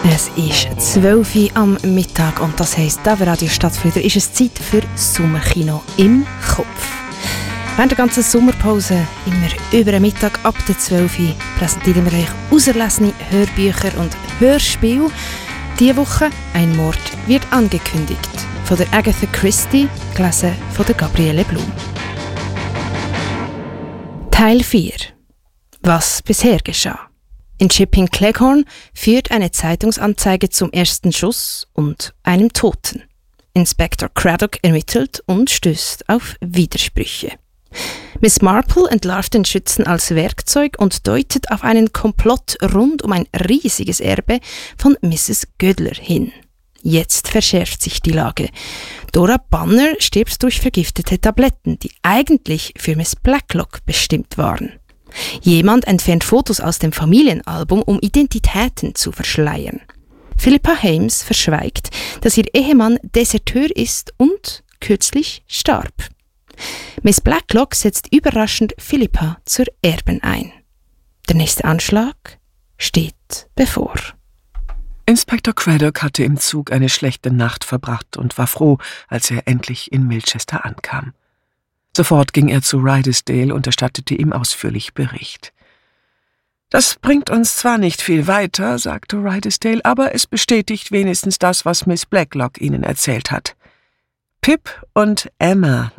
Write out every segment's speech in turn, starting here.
Es ist 12 Uhr am Mittag und das heisst, da bei Radio Stadtfilter ist es Zeit für Sommerkino im Kopf. Während der ganzen Sommerpause, immer über den Mittag ab der 12 Uhr, präsentieren wir euch auserlesene Hörbücher und Hörspiele. Diese Woche «Ein Mord wird angekündigt» von der Agatha Christie, gelesen von der Gabriele Blum. Teil 4. Was bisher geschah. In Chipping Cleghorn führt eine Zeitungsanzeige zum ersten Schuss und einem Toten. Inspektor Craddock ermittelt und stößt auf Widersprüche. Miss Marple entlarvt den Schützen als Werkzeug und deutet auf einen Komplott rund um ein riesiges Erbe von Mrs. Gödler hin. Jetzt verschärft sich die Lage. Dora Banner stirbt durch vergiftete Tabletten, die eigentlich für Miss Blacklock bestimmt waren. Jemand entfernt Fotos aus dem Familienalbum, um Identitäten zu verschleiern. Philippa Hames verschweigt, dass ihr Ehemann Deserteur ist und kürzlich starb. Miss Blacklock setzt überraschend Philippa zur Erbin ein. Der nächste Anschlag steht bevor. Inspektor Craddock hatte im Zug eine schlechte Nacht verbracht und war froh, als er endlich in Milchester ankam. Sofort ging er zu Rydesdale und erstattete ihm ausführlich Bericht. »Das bringt uns zwar nicht viel weiter«, sagte Rydesdale, »aber es bestätigt wenigstens das, was Miss Blacklock Ihnen erzählt hat. Pip und Emma,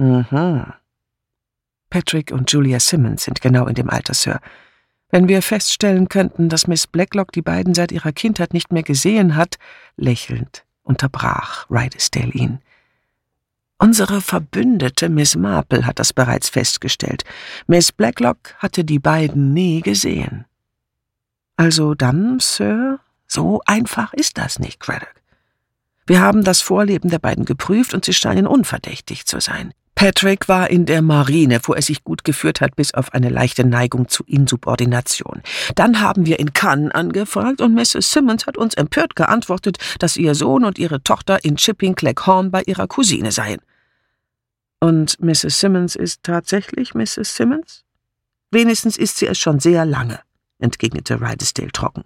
Patrick und Julia Simmons sind genau in dem Alter, Sir. Wenn wir feststellen könnten, dass Miss Blacklock die beiden seit ihrer Kindheit nicht mehr gesehen hat«, lächelnd unterbrach Rydesdale ihn. »Unsere Verbündete Miss Marple hat das bereits festgestellt. Miss Blacklock hatte die beiden nie gesehen.« »Also dann, Sir, so einfach ist das nicht, Craddock. Wir haben das Vorleben der beiden geprüft und sie scheinen unverdächtig zu sein. Patrick war in der Marine, wo er sich gut geführt hat, bis auf eine leichte Neigung zu Insubordination. Dann haben wir in Cannes angefragt und Mrs. Simmons hat uns empört geantwortet, dass ihr Sohn und ihre Tochter in Chipping Cleghorn bei ihrer Cousine seien.« »Und Mrs. Simmons ist tatsächlich Mrs. Simmons?« »Wenigstens ist sie es schon sehr lange«, entgegnete Rydesdale trocken.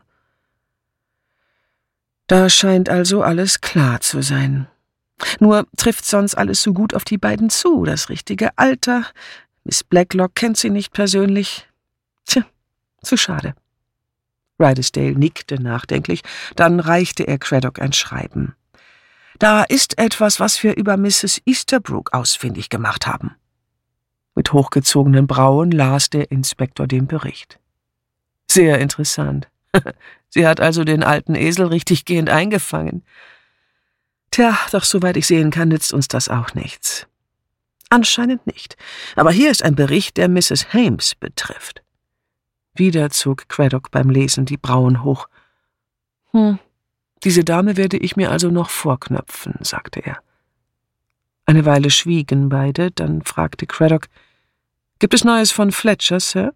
»Da scheint also alles klar zu sein. Nur trifft sonst alles so gut auf die beiden zu, das richtige Alter. Miss Blacklock kennt sie nicht persönlich. Tja, zu schade.« Rydesdale nickte nachdenklich, dann reichte er Craddock ein Schreiben. »Da ist etwas, was wir über Mrs. Easterbrook ausfindig gemacht haben.« Mit hochgezogenen Brauen las der Inspektor den Bericht. »Sehr interessant. Sie hat also den alten Esel richtiggehend eingefangen. Tja, doch soweit ich sehen kann, nützt uns das auch nichts.« »Anscheinend nicht. Aber hier ist ein Bericht, der Mrs. Hames betrifft.« Wieder zog Craddock beim Lesen die Brauen hoch. »Diese Dame werde ich mir also noch vorknöpfen«, sagte er. Eine Weile schwiegen beide, dann fragte Craddock, »Gibt es Neues von Fletcher, Sir?«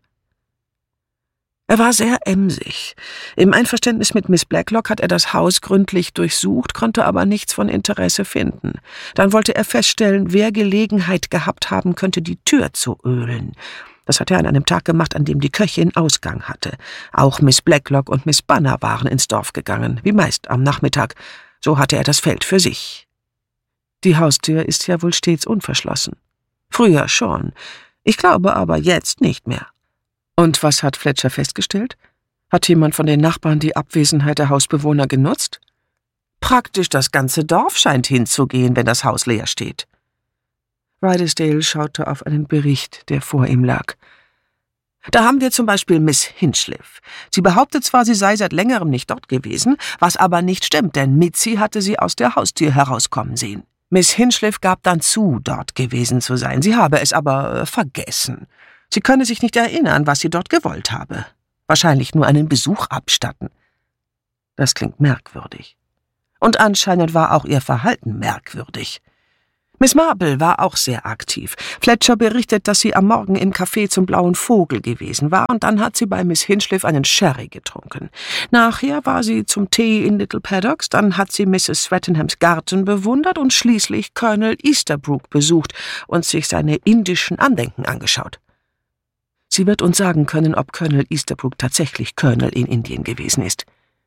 Er war sehr emsig. Im Einverständnis mit Miss Blacklock hat er das Haus gründlich durchsucht, konnte aber nichts von Interesse finden. Dann wollte er feststellen, wer Gelegenheit gehabt haben könnte, die Tür zu ölen. Das hat er an einem Tag gemacht, an dem die Köchin Ausgang hatte. Auch Miss Blacklock und Miss Banner waren ins Dorf gegangen, wie meist am Nachmittag. So hatte er das Feld für sich. Die Haustür ist ja wohl stets unverschlossen. Früher schon. Ich glaube aber jetzt nicht mehr. Und was hat Fletcher festgestellt? Hat jemand von den Nachbarn die Abwesenheit der Hausbewohner genutzt? Praktisch das ganze Dorf scheint hinzugehen, wenn das Haus leer steht. Rydesdale schaute auf einen Bericht, der vor ihm lag. Da haben wir zum Beispiel Miss Hinchliff. Sie behauptet zwar, sie sei seit längerem nicht dort gewesen, was aber nicht stimmt, denn Mitzi hatte sie aus der Haustür herauskommen sehen. Miss Hinchliff gab dann zu, dort gewesen zu sein. Sie habe es aber vergessen. Sie könne sich nicht erinnern, was sie dort gewollt habe. Wahrscheinlich nur einen Besuch abstatten. Das klingt merkwürdig. Und anscheinend war auch ihr Verhalten merkwürdig. Miss Marple war auch sehr aktiv. Fletcher berichtet, dass sie am Morgen im Café zum Blauen Vogel gewesen war und dann hat sie bei Miss Hinchliff einen Sherry getrunken. Nachher war sie zum Tee in Little Paddocks, dann hat sie Mrs. Swettenhams Garten bewundert und schließlich Colonel Easterbrook besucht und sich seine indischen Andenken angeschaut. Sie wird uns sagen können, ob Colonel Easterbrook tatsächlich Colonel in Indien gewesen ist.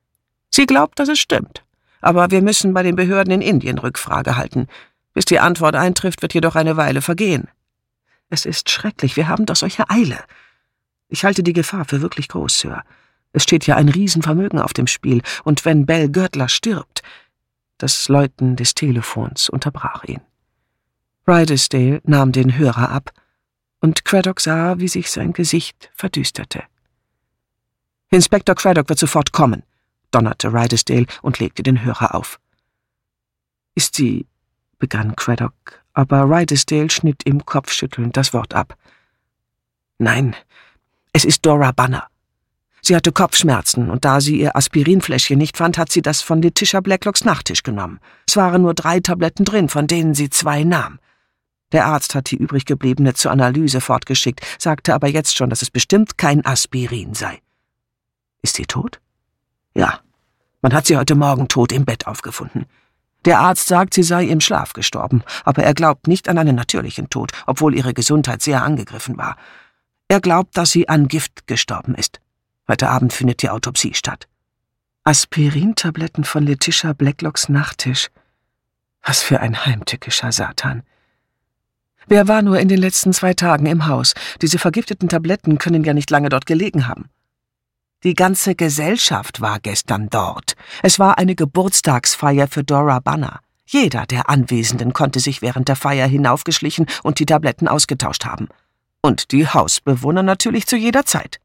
Sie glaubt, dass es stimmt. Aber wir müssen bei den Behörden in Indien Rückfrage halten. Bis die Antwort eintrifft, wird jedoch eine Weile vergehen. Es ist schrecklich, wir haben doch solche Eile. Ich halte die Gefahr für wirklich groß, Sir. Es steht ja ein Riesenvermögen auf dem Spiel, und wenn Bell Girdler stirbt... Das Läuten des Telefons unterbrach ihn. Ridsdale nahm den Hörer ab, und Craddock sah, wie sich sein Gesicht verdüsterte. »Inspektor Craddock wird sofort kommen«, donnerte Ridsdale und legte den Hörer auf. »Ist sie«, begann Craddock, aber Ridsdale schnitt ihm kopfschüttelnd das Wort ab. »Nein, es ist Dora Banner. Sie hatte Kopfschmerzen, und da sie ihr Aspirinfläschchen nicht fand, hat sie das von Letitia Blacklocks Nachttisch genommen. Es waren nur 3 Tabletten drin, von denen sie 2 nahm. Der Arzt hat die übrig gebliebene zur Analyse fortgeschickt, sagte aber jetzt schon, dass es bestimmt kein Aspirin sei.« »Ist sie tot?« »Ja, man hat sie heute Morgen tot im Bett aufgefunden. Der Arzt sagt, sie sei im Schlaf gestorben, aber er glaubt nicht an einen natürlichen Tod, obwohl ihre Gesundheit sehr angegriffen war. Er glaubt, dass sie an Gift gestorben ist. Heute Abend findet die Autopsie statt.« Aspirintabletten von Letitia Blacklocks Nachttisch. Was für ein heimtückischer Satan. Wer war nur in den letzten 2 Tagen im Haus? Diese vergifteten Tabletten können ja nicht lange dort gelegen haben. Die ganze Gesellschaft war gestern dort. Es war eine Geburtstagsfeier für Dora Banner. Jeder der Anwesenden konnte sich während der Feier hinaufgeschlichen und die Tabletten ausgetauscht haben. Und die Hausbewohner natürlich zu jeder Zeit.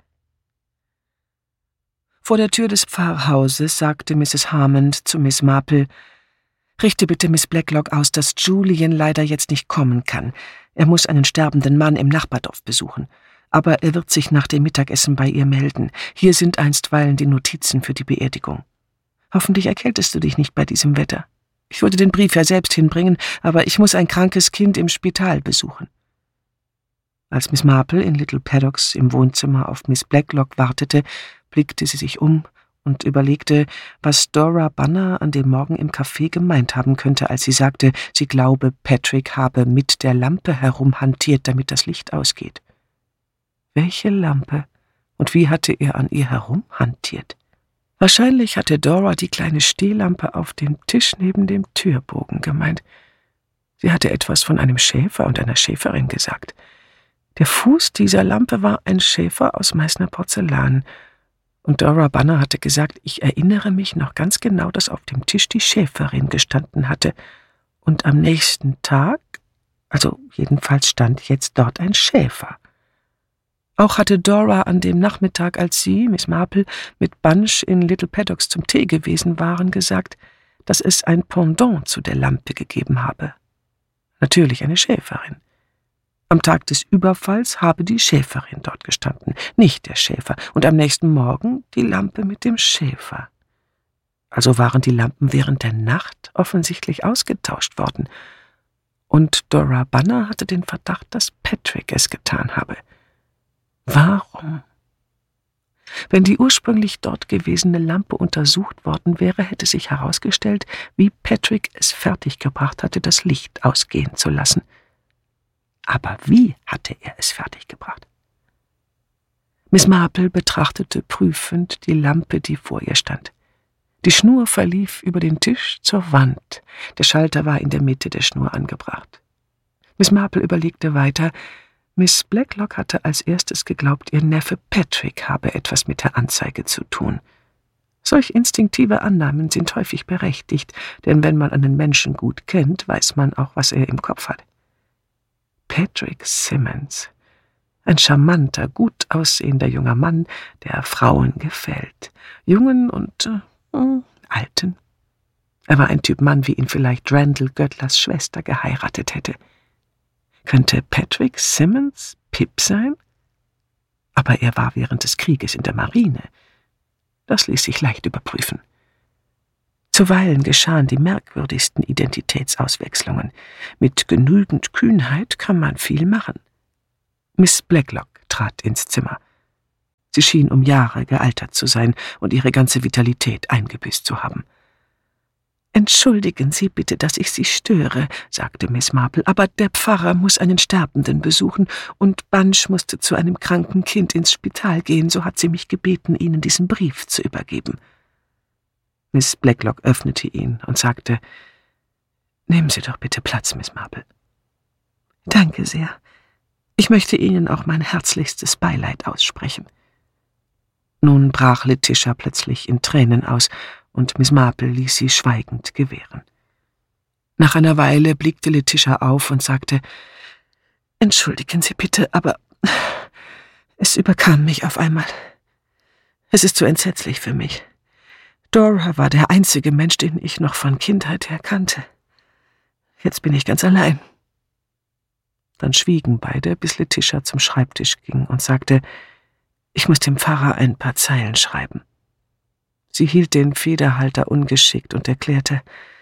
Vor der Tür des Pfarrhauses sagte Mrs. Harmond zu Miss Marple: »Richte bitte Miss Blacklock aus, dass Julian leider jetzt nicht kommen kann. Er muss einen sterbenden Mann im Nachbardorf besuchen. Aber er wird sich nach dem Mittagessen bei ihr melden. Hier sind einstweilen die Notizen für die Beerdigung. Hoffentlich erkältest du dich nicht bei diesem Wetter. Ich würde den Brief ja selbst hinbringen, aber ich muss ein krankes Kind im Spital besuchen.« Als Miss Marple in Little Paddocks im Wohnzimmer auf Miss Blacklock wartete, blickte sie sich um und überlegte, was Dora Banner an dem Morgen im Café gemeint haben könnte, als sie sagte, sie glaube, Patrick habe mit der Lampe herumhantiert, damit das Licht ausgeht. Welche Lampe? Und wie hatte er an ihr herumhantiert? Wahrscheinlich hatte Dora die kleine Stehlampe auf dem Tisch neben dem Türbogen gemeint. Sie hatte etwas von einem Schäfer und einer Schäferin gesagt. Der Fuß dieser Lampe war ein Schäfer aus Meißner Porzellan. Und Dora Banner hatte gesagt, ich erinnere mich noch ganz genau, dass auf dem Tisch die Schäferin gestanden hatte. Und am nächsten Tag, also jedenfalls stand jetzt dort ein Schäfer. Auch hatte Dora an dem Nachmittag, als sie, Miss Marple, mit Bunch in Little Paddocks zum Tee gewesen waren, gesagt, dass es ein Pendant zu der Lampe gegeben habe. Natürlich eine Schäferin. Am Tag des Überfalls habe die Schäferin dort gestanden, nicht der Schäfer, und am nächsten Morgen die Lampe mit dem Schäfer. Also waren die Lampen während der Nacht offensichtlich ausgetauscht worden. Und Dora Banner hatte den Verdacht, dass Patrick es getan habe. Warum? Wenn die ursprünglich dort gewesene Lampe untersucht worden wäre, hätte sich herausgestellt, wie Patrick es fertiggebracht hatte, das Licht ausgehen zu lassen. Aber wie hatte er es fertiggebracht? Miss Marple betrachtete prüfend die Lampe, die vor ihr stand. Die Schnur verlief über den Tisch zur Wand. Der Schalter war in der Mitte der Schnur angebracht. Miss Marple überlegte weiter. Miss Blacklock hatte als erstes geglaubt, ihr Neffe Patrick habe etwas mit der Anzeige zu tun. Solch instinktive Annahmen sind häufig berechtigt, denn wenn man einen Menschen gut kennt, weiß man auch, was er im Kopf hat. Patrick Simmons, ein charmanter, gut aussehender junger Mann, der Frauen gefällt, Jungen und Alten. Er war ein Typ Mann, wie ihn vielleicht Randall Göttlers Schwester geheiratet hätte. Könnte Patrick Simmons Pip sein? Aber er war während des Krieges in der Marine. Das ließ sich leicht überprüfen. Zuweilen geschahen die merkwürdigsten Identitätsauswechslungen. Mit genügend Kühnheit kann man viel machen. Miss Blacklock trat ins Zimmer. Sie schien um Jahre gealtert zu sein und ihre ganze Vitalität eingebüßt zu haben. »Entschuldigen Sie bitte, dass ich Sie störe«, sagte Miss Marple, »aber der Pfarrer muss einen Sterbenden besuchen und Bunch musste zu einem kranken Kind ins Spital gehen, so hat sie mich gebeten, Ihnen diesen Brief zu übergeben.« Miss Blacklock öffnete ihn und sagte: »Nehmen Sie doch bitte Platz, Miss Marple.« »Danke sehr. Ich möchte Ihnen auch mein herzlichstes Beileid aussprechen.« Nun brach Letitia plötzlich in Tränen aus, und Miss Marple ließ sie schweigend gewähren. Nach einer Weile blickte Letitia auf und sagte: »Entschuldigen Sie bitte, aber es überkam mich auf einmal. Es ist so entsetzlich für mich. Dora war der einzige Mensch, den ich noch von Kindheit her kannte. Jetzt bin ich ganz allein.« Dann schwiegen beide, bis Letitia zum Schreibtisch ging und sagte: »Ich muss dem Pfarrer ein paar Zeilen schreiben.« Sie hielt den Federhalter ungeschickt und erklärte: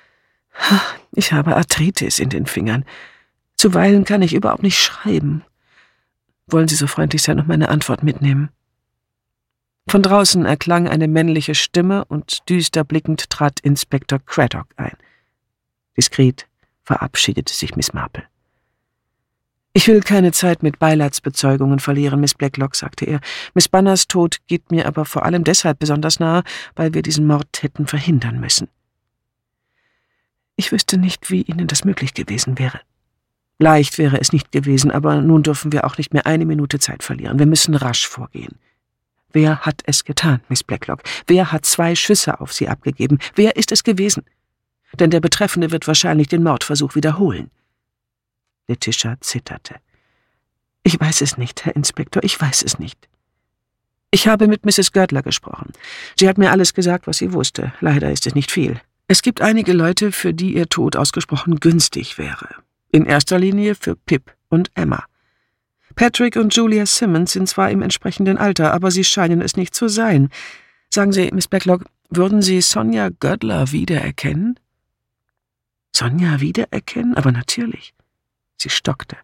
»Ich habe Arthritis in den Fingern. Zuweilen kann ich überhaupt nicht schreiben. Wollen Sie so freundlich sein und meine Antwort mitnehmen?« Von draußen erklang eine männliche Stimme, und düster blickend trat Inspektor Craddock ein. Diskret verabschiedete sich Miss Marple. »Ich will keine Zeit mit Beileidsbezeugungen verlieren, Miss Blacklock«, sagte er. »Miss Banners Tod geht mir aber vor allem deshalb besonders nahe, weil wir diesen Mord hätten verhindern müssen.« »Ich wüsste nicht, wie Ihnen das möglich gewesen wäre.« »Leicht wäre es nicht gewesen, aber nun dürfen wir auch nicht mehr eine Minute Zeit verlieren. Wir müssen rasch vorgehen. Wer hat es getan, Miss Blacklock? Wer hat 2 Schüsse auf Sie abgegeben? Wer ist es gewesen? Denn der Betreffende wird wahrscheinlich den Mordversuch wiederholen.« Letitia zitterte. »Ich weiß es nicht, Herr Inspektor, ich weiß es nicht. Ich habe mit Mrs. Girdler gesprochen. Sie hat mir alles gesagt, was sie wusste. Leider ist es nicht viel. Es gibt einige Leute, für die ihr Tod ausgesprochen günstig wäre. In erster Linie für Pip und Emma. Patrick und Julia Simmons sind zwar im entsprechenden Alter, aber sie scheinen es nicht zu sein. Sagen Sie, Miss Blacklock, würden Sie Sonja Girdler wiedererkennen?« »Sonja wiedererkennen? Aber natürlich.« Sie stockte.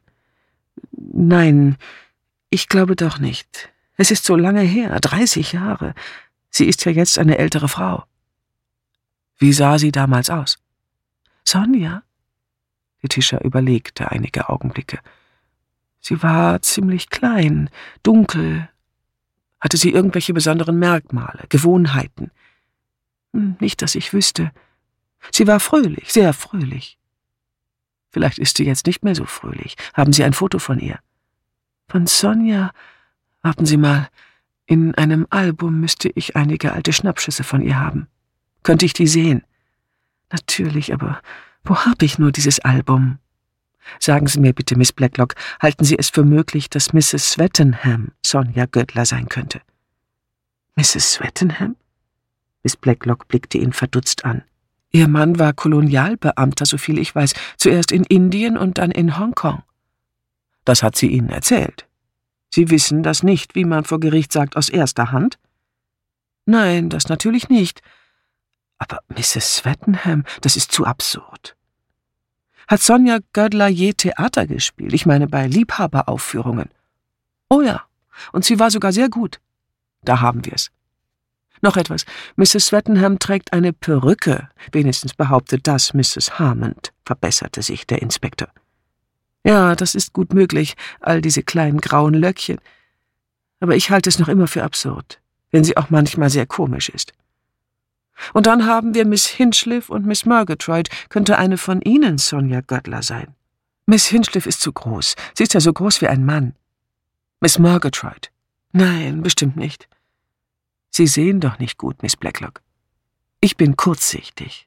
»Nein, ich glaube doch nicht. Es ist so lange her, 30 Jahre. Sie ist ja jetzt eine ältere Frau.« »Wie sah sie damals aus?« »Sonja?« Letitia überlegte einige Augenblicke. »Sie war ziemlich klein, dunkel. Hatte sie irgendwelche besonderen Merkmale, Gewohnheiten?« »Nicht, dass ich wüsste. Sie war fröhlich, sehr fröhlich.« »Vielleicht ist sie jetzt nicht mehr so fröhlich. Haben Sie ein Foto von ihr?« »Von Sonja? Warten Sie mal. In einem Album müsste ich einige alte Schnappschüsse von ihr haben. Könnte ich die sehen?« »Natürlich, aber wo habe ich nur dieses Album?« »Sagen Sie mir bitte, Miss Blacklock, halten Sie es für möglich, dass Mrs. Swettenham Sonja Girdler sein könnte?« »Mrs. Swettenham?« Miss Blacklock blickte ihn verdutzt an. »Ihr Mann war Kolonialbeamter, soviel ich weiß, zuerst in Indien und dann in Hongkong.« »Das hat sie Ihnen erzählt. Sie wissen das nicht, wie man vor Gericht sagt, aus erster Hand?« »Nein, das natürlich nicht. Aber Mrs. Swettenham, das ist zu absurd. Hat Sonja Girdler je Theater gespielt? Ich meine bei Liebhaberaufführungen.« »Oh ja, und sie war sogar sehr gut.« »Da haben wir's. Noch etwas. Mrs. Swettenham trägt eine Perücke. Wenigstens behauptet das Mrs. Harmond«, verbesserte sich der Inspektor. »Ja, das ist gut möglich, all diese kleinen grauen Löckchen. Aber ich halte es noch immer für absurd, wenn sie auch manchmal sehr komisch ist. Und dann haben wir Miss Hinchliff und Miss Murgatroyd. Könnte eine von Ihnen Sonja Girdler sein?« »Miss Hinchliff ist zu groß. Sie ist ja so groß wie ein Mann.« »Miss Murgatroyd?« »Nein, bestimmt nicht.« »Sie sehen doch nicht gut, Miss Blacklock. Ich bin kurzsichtig.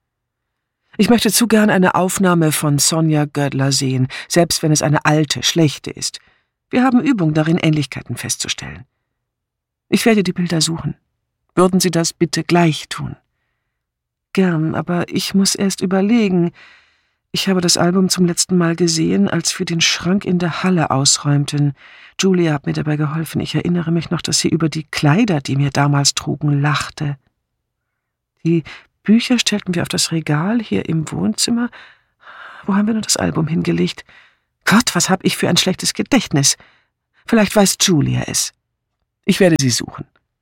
Ich möchte zu gern eine Aufnahme von Sonja Girdler sehen, selbst wenn es eine alte, schlechte ist. Wir haben Übung darin, Ähnlichkeiten festzustellen. Ich werde die Bilder suchen. Würden Sie das bitte gleich tun?« »Gern, aber ich muss erst überlegen. Ich habe das Album zum letzten Mal gesehen, als wir den Schrank in der Halle ausräumten. Julia hat mir dabei geholfen. Ich erinnere mich noch, dass sie über die Kleider, die wir damals trugen, lachte. Die Bücher stellten wir auf das Regal hier im Wohnzimmer. Wo haben wir nur das Album hingelegt? Gott, was habe ich für ein schlechtes Gedächtnis. Vielleicht weiß Julia es. Ich werde sie suchen.«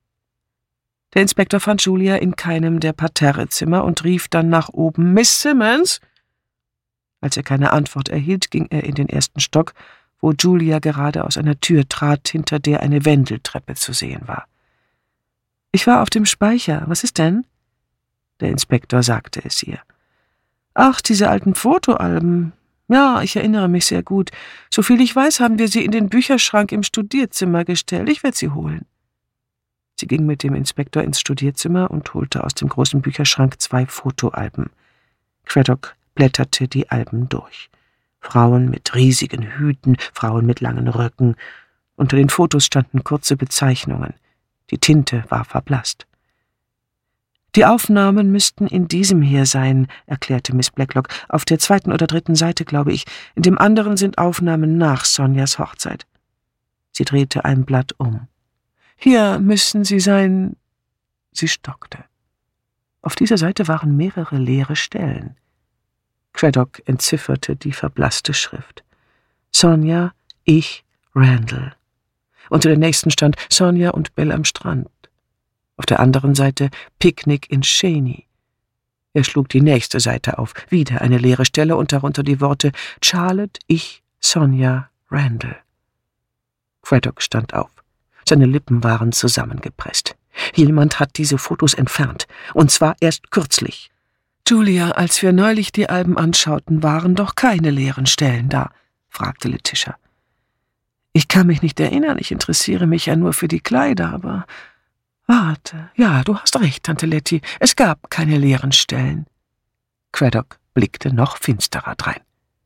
Der Inspektor fand Julia in keinem der Parterrezimmer und rief dann nach oben: »Miss Simmons?« Als er keine Antwort erhielt, ging er in den ersten Stock, wo Julia gerade aus einer Tür trat, hinter der eine Wendeltreppe zu sehen war. »Ich war auf dem Speicher. Was ist denn?« Der Inspektor sagte es ihr. »Ach, diese alten Fotoalben. Ja, ich erinnere mich sehr gut. Soviel ich weiß, haben wir sie in den Bücherschrank im Studierzimmer gestellt. Ich werde sie holen.« Sie ging mit dem Inspektor ins Studierzimmer und holte aus dem großen Bücherschrank 2 Fotoalben. Craddock blätterte die Alben durch. Frauen mit riesigen Hüten, Frauen mit langen Röcken. Unter den Fotos standen kurze Bezeichnungen. Die Tinte war verblasst. »Die Aufnahmen müssten in diesem hier sein«, erklärte Miss Blacklock. »Auf der 2. oder 3. Seite, glaube ich. In dem anderen sind Aufnahmen nach Sonias Hochzeit.« Sie drehte ein Blatt um. »Hier müssen sie sein...« Sie stockte. Auf dieser Seite waren mehrere leere Stellen. Craddock entzifferte die verblasste Schrift. Sonia, ich, Randall. Unter der nächsten stand Sonia und Bill am Strand. Auf der anderen Seite Picknick in Cheney. Er schlug die nächste Seite auf, wieder eine leere Stelle und darunter die Worte Charlotte, ich, Sonia, Randall. Craddock stand auf. Seine Lippen waren zusammengepresst. Jemand hat diese Fotos entfernt, und zwar erst kürzlich. »Julia, als wir neulich die Alben anschauten, waren doch keine leeren Stellen da?« fragte Letitia. »Ich kann mich nicht erinnern, ich interessiere mich ja nur für die Kleider, aber...« »Warte, ja, du hast recht, Tante Letty, es gab keine leeren Stellen.« Craddock blickte noch finsterer drein.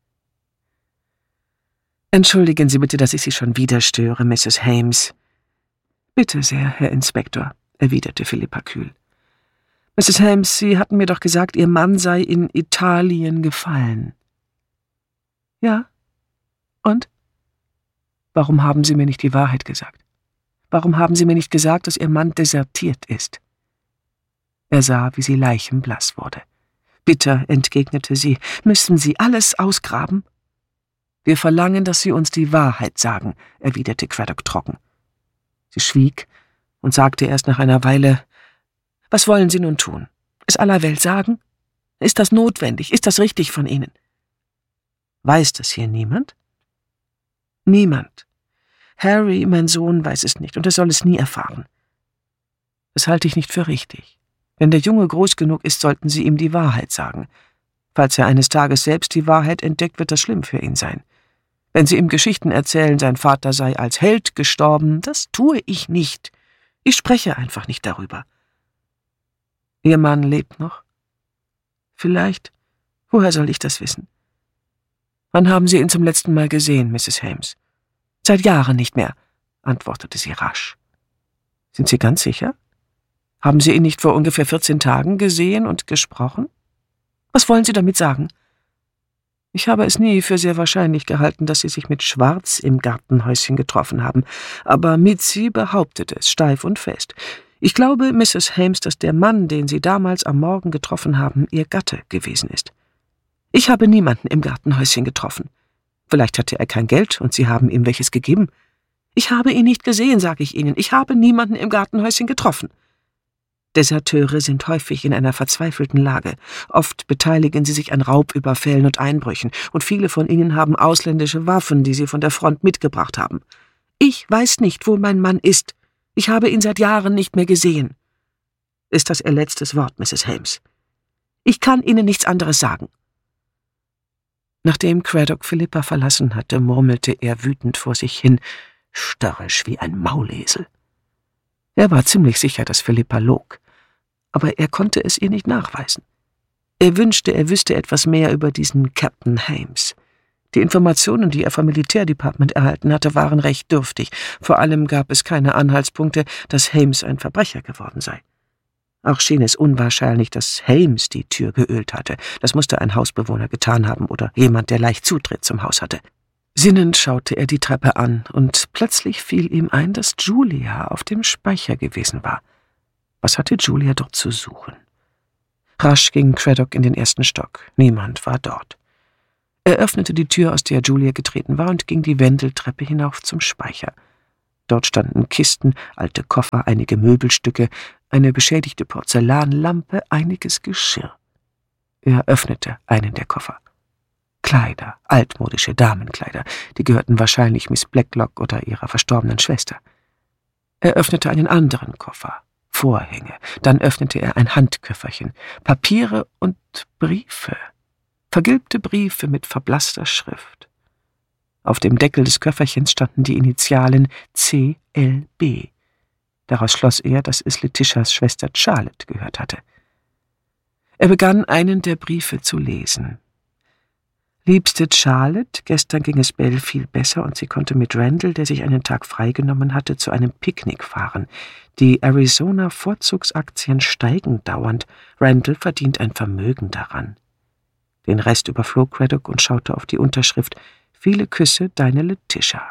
»Entschuldigen Sie bitte, dass ich Sie schon wieder störe, Mrs. Hames.« »Bitte sehr, Herr Inspektor«, erwiderte Philippa kühl. »Mrs. Hames, Sie hatten mir doch gesagt, Ihr Mann sei in Italien gefallen.« »Ja? Und? Warum haben Sie mir nicht die Wahrheit gesagt? Warum haben Sie mir nicht gesagt, dass Ihr Mann desertiert ist?« Er sah, wie sie leichenblass wurde. Bitter entgegnete sie, »Müssen Sie alles ausgraben?« »Wir verlangen, dass Sie uns die Wahrheit sagen«, erwiderte Craddock trocken. Sie schwieg und sagte erst nach einer Weile, »Was wollen Sie nun tun? Es aller Welt sagen? Ist das notwendig? Ist das richtig von Ihnen?« »Weiß das hier niemand?« »Niemand. Harry, mein Sohn, weiß es nicht, und er soll es nie erfahren.« »Das halte ich nicht für richtig. Wenn der Junge groß genug ist, sollten Sie ihm die Wahrheit sagen. Falls er eines Tages selbst die Wahrheit entdeckt, wird das schlimm für ihn sein. Wenn Sie ihm Geschichten erzählen, sein Vater sei als Held gestorben, das tue ich nicht. Ich spreche einfach nicht darüber.« »Ihr Mann lebt noch?« »Vielleicht. Woher soll ich das wissen?« »Wann haben Sie ihn zum letzten Mal gesehen, Mrs. Hames?« »Seit Jahren nicht mehr«, antwortete sie rasch. »Sind Sie ganz sicher? Haben Sie ihn nicht vor ungefähr 14 Tagen gesehen und gesprochen? Was wollen Sie damit sagen?« »Ich habe es nie für sehr wahrscheinlich gehalten, dass Sie sich mit Schwarz im Gartenhäuschen getroffen haben, aber Mitzi behauptet es steif und fest. Ich glaube, Mrs. Hames, dass der Mann, den Sie damals am Morgen getroffen haben, Ihr Gatte gewesen ist. Ich habe niemanden im Gartenhäuschen getroffen. Vielleicht hatte er kein Geld und Sie haben ihm welches gegeben. Ich habe ihn nicht gesehen, sage ich Ihnen. Ich habe niemanden im Gartenhäuschen getroffen. Deserteure sind häufig in einer verzweifelten Lage. Oft beteiligen sie sich an Raubüberfällen und Einbrüchen, und viele von ihnen haben ausländische Waffen, die sie von der Front mitgebracht haben. Ich weiß nicht, wo mein Mann ist. Ich habe ihn seit Jahren nicht mehr gesehen. Ist das Ihr letztes Wort, Mrs. Hames? Ich kann Ihnen nichts anderes sagen.« Nachdem Craddock Philippa verlassen hatte, murmelte er wütend vor sich hin, störrisch wie ein Maulesel. Er war ziemlich sicher, dass Philippa log, aber er konnte es ihr nicht nachweisen. Er wünschte, er wüsste etwas mehr über diesen Captain Hames. Die Informationen, die er vom Militärdepartement erhalten hatte, waren recht dürftig. Vor allem gab es keine Anhaltspunkte, dass Hames ein Verbrecher geworden sei. Auch schien es unwahrscheinlich, dass Hames die Tür geölt hatte. Das musste ein Hausbewohner getan haben oder jemand, der leicht Zutritt zum Haus hatte. Sinnend schaute er die Treppe an, und plötzlich fiel ihm ein, dass Julia auf dem Speicher gewesen war. Was hatte Julia dort zu suchen? Rasch ging Craddock in den 1. Stock. Niemand war dort. Er öffnete die Tür, aus der Julia getreten war, und ging die Wendeltreppe hinauf zum Speicher. Dort standen Kisten, alte Koffer, einige Möbelstücke, eine beschädigte Porzellanlampe, einiges Geschirr. Er öffnete einen der Koffer. Kleider, altmodische Damenkleider, die gehörten wahrscheinlich Miss Blacklock oder ihrer verstorbenen Schwester. Er öffnete einen anderen Koffer, Vorhänge. Dann öffnete er ein Handköfferchen. Papiere und Briefe. Vergilbte Briefe mit verblasster Schrift. Auf dem Deckel des Köfferchens standen die Initialen CLB. Daraus schloss er, dass es Letitias Schwester Charlotte gehört hatte. Er begann, einen der Briefe zu lesen. »Liebste Charlotte, gestern ging es Belle viel besser und sie konnte mit Randall, der sich einen Tag freigenommen hatte, zu einem Picknick fahren. Die Arizona-Vorzugsaktien steigen dauernd. Randall verdient ein Vermögen daran.« Den Rest überflog Craddock und schaute auf die Unterschrift »Viele Küsse, deine Letitia«.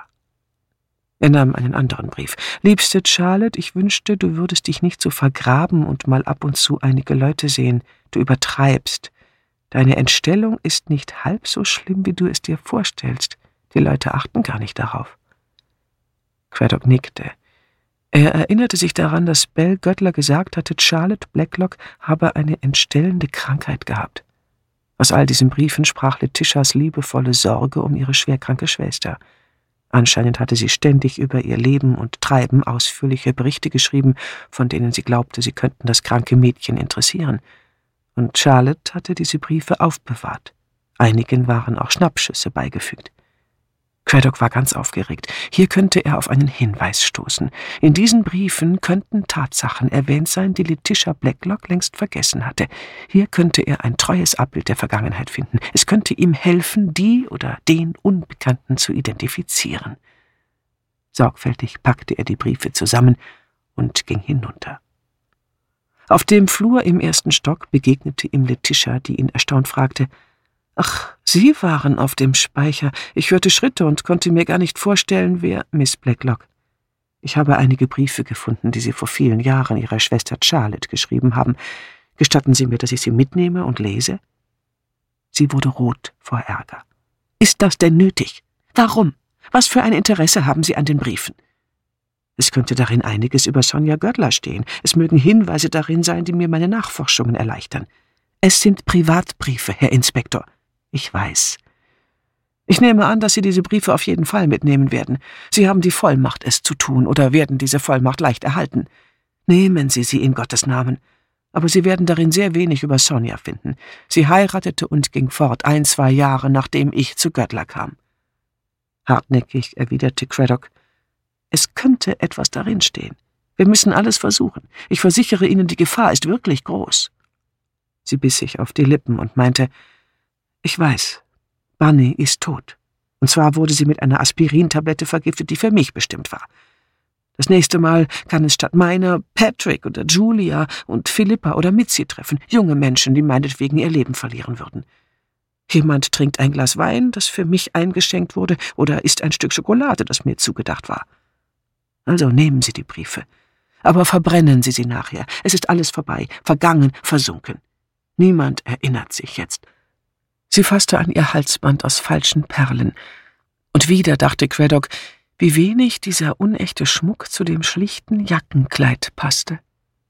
Er nahm einen anderen Brief. »Liebste Charlotte, ich wünschte, du würdest dich nicht so vergraben und mal ab und zu einige Leute sehen. Du übertreibst. Deine Entstellung ist nicht halb so schlimm, wie du es dir vorstellst. Die Leute achten gar nicht darauf.« Craddock nickte. Er erinnerte sich daran, dass Belle Göttler gesagt hatte, Charlotte Blacklock habe eine entstellende Krankheit gehabt. Aus all diesen Briefen sprach Letitias liebevolle Sorge um ihre schwerkranke Schwester. Anscheinend hatte sie ständig über ihr Leben und Treiben ausführliche Berichte geschrieben, von denen sie glaubte, sie könnten das kranke Mädchen interessieren. Und Charlotte hatte diese Briefe aufbewahrt. Einigen waren auch Schnappschüsse beigefügt. Craddock war ganz aufgeregt. Hier könnte er auf einen Hinweis stoßen. In diesen Briefen könnten Tatsachen erwähnt sein, die Letitia Blacklock längst vergessen hatte. Hier könnte er ein treues Abbild der Vergangenheit finden. Es könnte ihm helfen, die oder den Unbekannten zu identifizieren. Sorgfältig packte er die Briefe zusammen und ging hinunter. Auf dem Flur im 1. Stock begegnete ihm Letitia, die ihn erstaunt fragte, »Ach, Sie waren auf dem Speicher. Ich hörte Schritte und konnte mir gar nicht vorstellen, wer Miss Blacklock. Ich habe einige Briefe gefunden, die Sie vor vielen Jahren Ihrer Schwester Charlotte geschrieben haben. Gestatten Sie mir, dass ich sie mitnehme und lese?« Sie wurde rot vor Ärger. »Ist das denn nötig? Warum? Was für ein Interesse haben Sie an den Briefen?« »Es könnte darin einiges über Sonja Göttler stehen. Es mögen Hinweise darin sein, die mir meine Nachforschungen erleichtern.« »Es sind Privatbriefe, Herr Inspektor.« »Ich weiß. Ich nehme an, dass Sie diese Briefe auf jeden Fall mitnehmen werden. Sie haben die Vollmacht, es zu tun, oder werden diese Vollmacht leicht erhalten. Nehmen Sie sie in Gottes Namen. Aber Sie werden darin sehr wenig über Sonja finden. Sie heiratete und ging fort, 1-2 Jahre, nachdem ich zu Göttler kam.« Hartnäckig erwiderte Craddock, »Es könnte etwas darin stehen. Wir müssen alles versuchen. Ich versichere Ihnen, die Gefahr ist wirklich groß.« Sie biss sich auf die Lippen und meinte, »Ich weiß, Bunny ist tot. Und zwar wurde sie mit einer Aspirintablette vergiftet, die für mich bestimmt war. Das nächste Mal kann es statt meiner Patrick oder Julia und Philippa oder Mitzi treffen, junge Menschen, die meinetwegen ihr Leben verlieren würden. Jemand trinkt ein Glas Wein, das für mich eingeschenkt wurde, oder isst ein Stück Schokolade, das mir zugedacht war. Also nehmen Sie die Briefe, aber verbrennen Sie sie nachher. Es ist alles vorbei, vergangen, versunken. Niemand erinnert sich jetzt.« Sie fasste an ihr Halsband aus falschen Perlen. Und wieder dachte Craddock, wie wenig dieser unechte Schmuck zu dem schlichten Jackenkleid passte.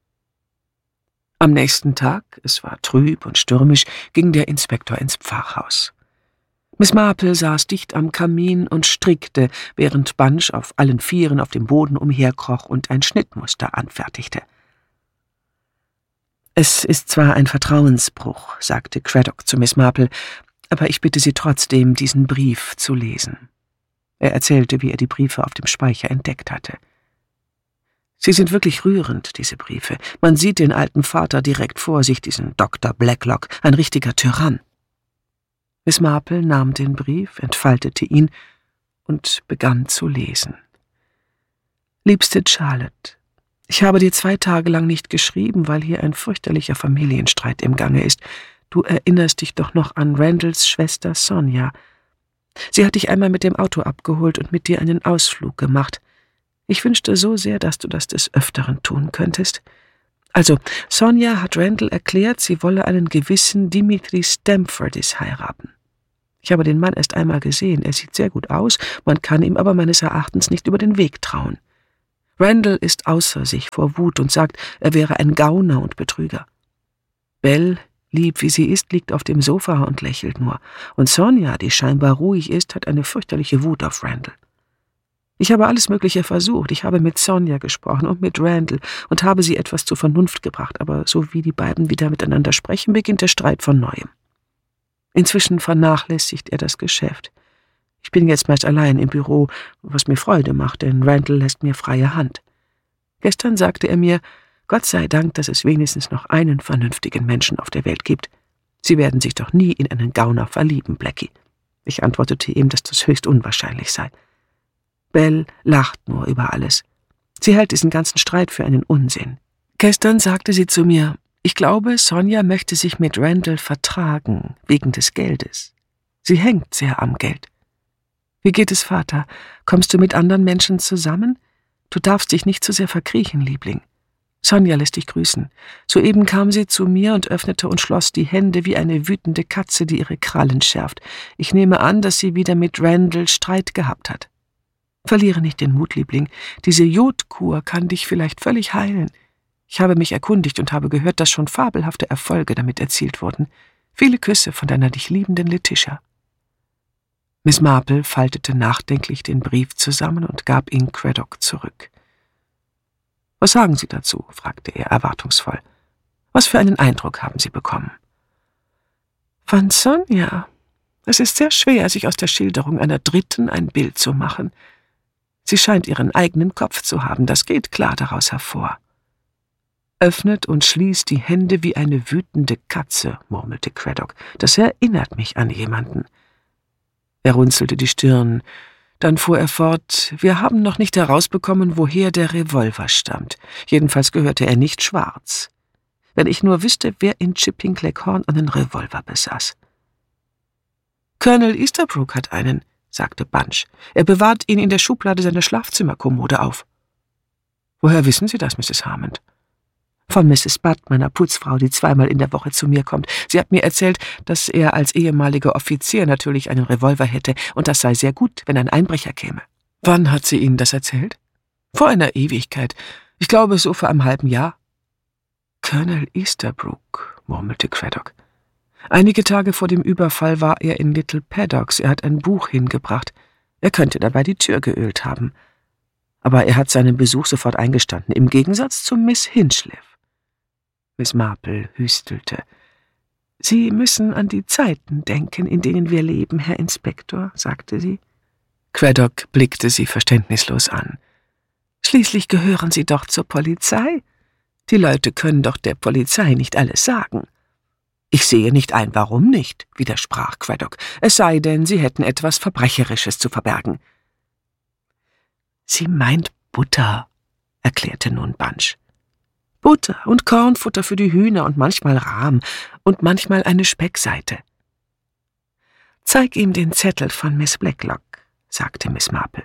Am nächsten Tag, es war trüb und stürmisch, ging der Inspektor ins Pfarrhaus. Miss Marple saß dicht am Kamin und strickte, während Bunch auf allen Vieren auf dem Boden umherkroch und ein Schnittmuster anfertigte. »Es ist zwar ein Vertrauensbruch«, sagte Craddock zu Miss Marple, »aber ich bitte Sie trotzdem, diesen Brief zu lesen.« Er erzählte, wie er die Briefe auf dem Speicher entdeckt hatte. »Sie sind wirklich rührend, diese Briefe. Man sieht den alten Vater direkt vor sich, diesen Dr. Blacklock, ein richtiger Tyrann.« Miss Marple nahm den Brief, entfaltete ihn und begann zu lesen. »Liebste Charlotte, ich habe dir 2 Tage lang nicht geschrieben, weil hier ein fürchterlicher Familienstreit im Gange ist. Du erinnerst dich doch noch an Randalls Schwester Sonja. Sie hat dich einmal mit dem Auto abgeholt und mit dir einen Ausflug gemacht. Ich wünschte so sehr, dass du das des Öfteren tun könntest. Also, Sonja hat Randall erklärt, sie wolle einen gewissen Dimitri Stamfordis heiraten. Ich habe den Mann erst einmal gesehen, er sieht sehr gut aus, man kann ihm aber meines Erachtens nicht über den Weg trauen. Randall ist außer sich vor Wut und sagt, er wäre ein Gauner und Betrüger. Belle, lieb wie sie ist, liegt auf dem Sofa und lächelt nur. Und Sonja, die scheinbar ruhig ist, hat eine fürchterliche Wut auf Randall. Ich habe alles Mögliche versucht. Ich habe mit Sonja gesprochen und mit Randall und habe sie etwas zur Vernunft gebracht, aber so wie die beiden wieder miteinander sprechen, beginnt der Streit von neuem. Inzwischen vernachlässigt er das Geschäft. Ich bin jetzt meist allein im Büro, was mir Freude macht, denn Randall lässt mir freie Hand. Gestern sagte er mir, Gott sei Dank, dass es wenigstens noch einen vernünftigen Menschen auf der Welt gibt. Sie werden sich doch nie in einen Gauner verlieben, Blackie. Ich antwortete ihm, dass das höchst unwahrscheinlich sei. Belle lacht nur über alles. Sie hält diesen ganzen Streit für einen Unsinn. Gestern sagte sie zu mir, ich glaube, Sonja möchte sich mit Randall vertragen, wegen des Geldes. Sie hängt sehr am Geld. Wie geht es, Vater? Kommst du mit anderen Menschen zusammen? Du darfst dich nicht zu sehr verkriechen, Liebling. Sonja lässt dich grüßen. Soeben kam sie zu mir und öffnete und schloss die Hände wie eine wütende Katze, die ihre Krallen schärft. Ich nehme an, dass sie wieder mit Randall Streit gehabt hat. Verliere nicht den Mut, Liebling. Diese Jodkur kann dich vielleicht völlig heilen. Ich habe mich erkundigt und habe gehört, dass schon fabelhafte Erfolge damit erzielt wurden. Viele Küsse von deiner dich liebenden Letitia. Miss Marple faltete nachdenklich den Brief zusammen und gab ihn Craddock zurück. »Was sagen Sie dazu?« fragte er erwartungsvoll. »Was für einen Eindruck haben Sie bekommen?« »Von Sonja. Es ist sehr schwer, sich aus der Schilderung einer Dritten ein Bild zu machen. Sie scheint ihren eigenen Kopf zu haben, das geht klar daraus hervor.« »Öffnet und schließt die Hände wie eine wütende Katze«, murmelte Craddock. »Das erinnert mich an jemanden.« Er runzelte die Stirn. Dann fuhr er fort, wir haben noch nicht herausbekommen, woher der Revolver stammt. Jedenfalls gehörte er nicht Schwarz. Wenn ich nur wüsste, wer in Chipping Cleghorn einen Revolver besaß. »Colonel Easterbrook hat einen«, sagte Bunch. »Er bewahrt ihn in der Schublade seiner Schlafzimmerkommode auf.« »Woher wissen Sie das, Mrs. Harmond?« »Von Mrs. Budd, meiner Putzfrau, die zweimal in der Woche zu mir kommt. Sie hat mir erzählt, dass er als ehemaliger Offizier natürlich einen Revolver hätte, und das sei sehr gut, wenn ein Einbrecher käme.« »Wann hat sie Ihnen das erzählt?« »Vor einer Ewigkeit. Ich glaube, so vor einem halben Jahr.« »Colonel Easterbrook«, murmelte Craddock. »Einige Tage vor dem Überfall war er in Little Paddocks. Er hat ein Buch hingebracht. Er könnte dabei die Tür geölt haben. Aber er hat seinen Besuch sofort eingestanden, im Gegensatz zu Miss Hinchliffe.« Miss Marple hüstelte. »Sie müssen an die Zeiten denken, in denen wir leben, Herr Inspektor«, sagte sie. Craddock blickte sie verständnislos an. »Schließlich gehören Sie doch zur Polizei. Die Leute können doch der Polizei nicht alles sagen.« »Ich sehe nicht ein, warum nicht«, widersprach Craddock, »es sei denn, Sie hätten etwas Verbrecherisches zu verbergen.« »Sie meint Butter«, erklärte nun Bunch. »Butter und Kornfutter für die Hühner und manchmal Rahm und manchmal eine Speckseite.« »Zeig ihm den Zettel von Miss Blacklock«, sagte Miss Marple.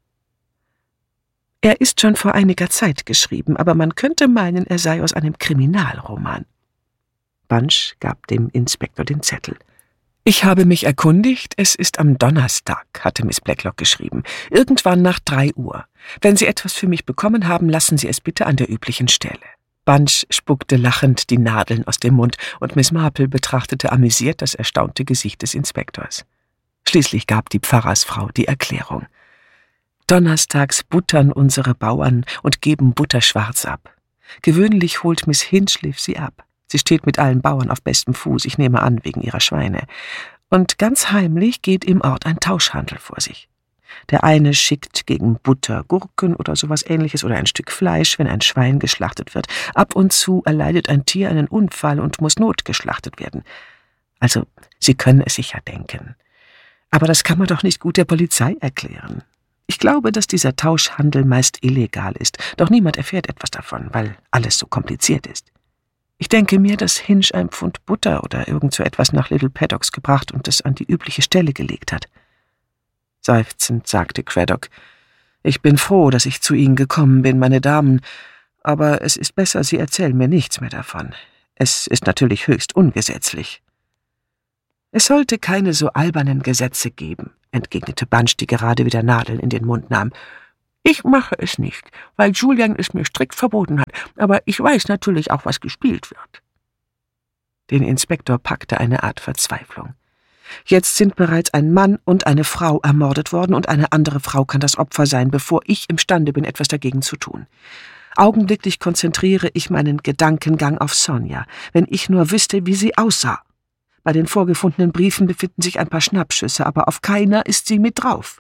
»Er ist schon vor einiger Zeit geschrieben, aber man könnte meinen, er sei aus einem Kriminalroman.« Bunch gab dem Inspektor den Zettel. »Ich habe mich erkundigt, es ist am Donnerstag«, hatte Miss Blacklock geschrieben, »irgendwann nach 3 Uhr. Wenn Sie etwas für mich bekommen haben, lassen Sie es bitte an der üblichen Stelle.« Bunch spuckte lachend die Nadeln aus dem Mund, und Miss Marple betrachtete amüsiert das erstaunte Gesicht des Inspektors. Schließlich gab die Pfarrersfrau die Erklärung. »Donnerstags buttern unsere Bauern und geben Butter schwarz ab. Gewöhnlich holt Miss Hinchliffe sie ab. Sie steht mit allen Bauern auf bestem Fuß, ich nehme an, wegen ihrer Schweine. Und ganz heimlich geht im Ort ein Tauschhandel vor sich. Der eine schickt gegen Butter Gurken oder sowas Ähnliches oder ein Stück Fleisch, wenn ein Schwein geschlachtet wird. Ab und zu erleidet ein Tier einen Unfall und muss notgeschlachtet werden. Also, Sie können es sich ja denken. Aber das kann man doch nicht gut der Polizei erklären. Ich glaube, dass dieser Tauschhandel meist illegal ist, doch niemand erfährt etwas davon, weil alles so kompliziert ist. Ich denke mir, dass Hinch ein Pfund Butter oder irgend so etwas nach Little Paddocks gebracht und es an die übliche Stelle gelegt hat.« Seufzend sagte Craddock, »Ich bin froh, dass ich zu Ihnen gekommen bin, meine Damen, aber es ist besser, Sie erzählen mir nichts mehr davon. Es ist natürlich höchst ungesetzlich.« »Es sollte keine so albernen Gesetze geben«, entgegnete Bunch, die gerade wieder Nadeln in den Mund nahm. »Ich mache es nicht, weil Julian es mir strikt verboten hat, aber ich weiß natürlich auch, was gespielt wird.« Den Inspektor packte eine Art Verzweiflung. Jetzt sind bereits ein Mann und eine Frau ermordet worden und eine andere Frau kann das Opfer sein, bevor ich imstande bin, etwas dagegen zu tun. Augenblicklich konzentriere ich meinen Gedankengang auf Sonja, wenn ich nur wüsste, wie sie aussah. Bei den vorgefundenen Briefen befinden sich ein paar Schnappschüsse, aber auf keiner ist sie mit drauf.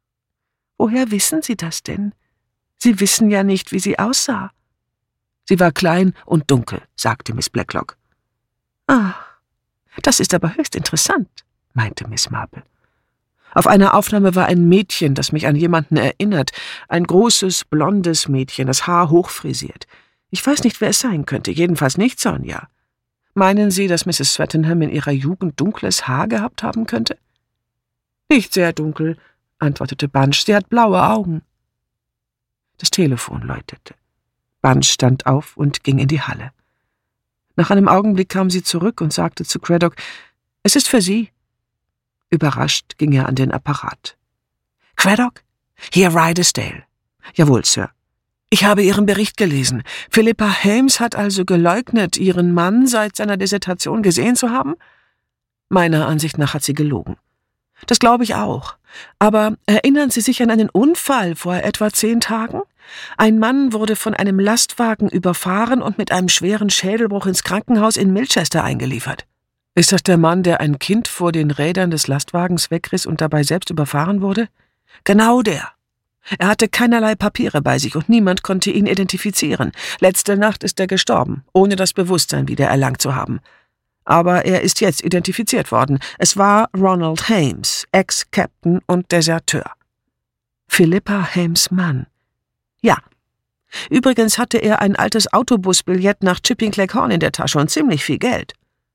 Woher wissen Sie das denn? Sie wissen ja nicht, wie sie aussah. Sie war klein und dunkel, sagte Miss Blacklock. Ach, das ist aber höchst interessant, meinte Miss Marple. Auf einer Aufnahme war ein Mädchen, das mich an jemanden erinnert, ein großes, blondes Mädchen, das Haar hochfrisiert. Ich weiß nicht, wer es sein könnte, jedenfalls nicht Sonja. Meinen Sie, dass Mrs. Swettenham in ihrer Jugend dunkles Haar gehabt haben könnte? Nicht sehr dunkel, antwortete Bunch, sie hat blaue Augen. Das Telefon läutete. Bunch stand auf und ging in die Halle. Nach einem Augenblick kam sie zurück und sagte zu Craddock, »Es ist für Sie.« Überrascht ging er an den Apparat. »Craddock? Hier Rydesdale.« »Jawohl, Sir.« »Ich habe Ihren Bericht gelesen. Philippa Hames hat also geleugnet, ihren Mann seit seiner Dissertation gesehen zu haben?« »Meiner Ansicht nach hat sie gelogen.« »Das glaube ich auch. Aber erinnern Sie sich an einen Unfall vor etwa 10 Tagen? Ein Mann wurde von einem Lastwagen überfahren und mit einem schweren Schädelbruch ins Krankenhaus in Milchester eingeliefert.« »Ist das der Mann, der ein Kind vor den Rädern des Lastwagens wegriss und dabei selbst überfahren wurde?« »Genau der. Er hatte keinerlei Papiere bei sich und niemand konnte ihn identifizieren. Letzte Nacht ist er gestorben, ohne das Bewusstsein wieder erlangt zu haben. Aber er ist jetzt identifiziert worden. Es war Ronald Hames, Ex-Captain und Deserteur.« »Philippa Hames' Mann?« »Ja. Übrigens hatte er ein altes Autobusbillett nach Chipping Cleghorn in der Tasche und ziemlich viel Geld.«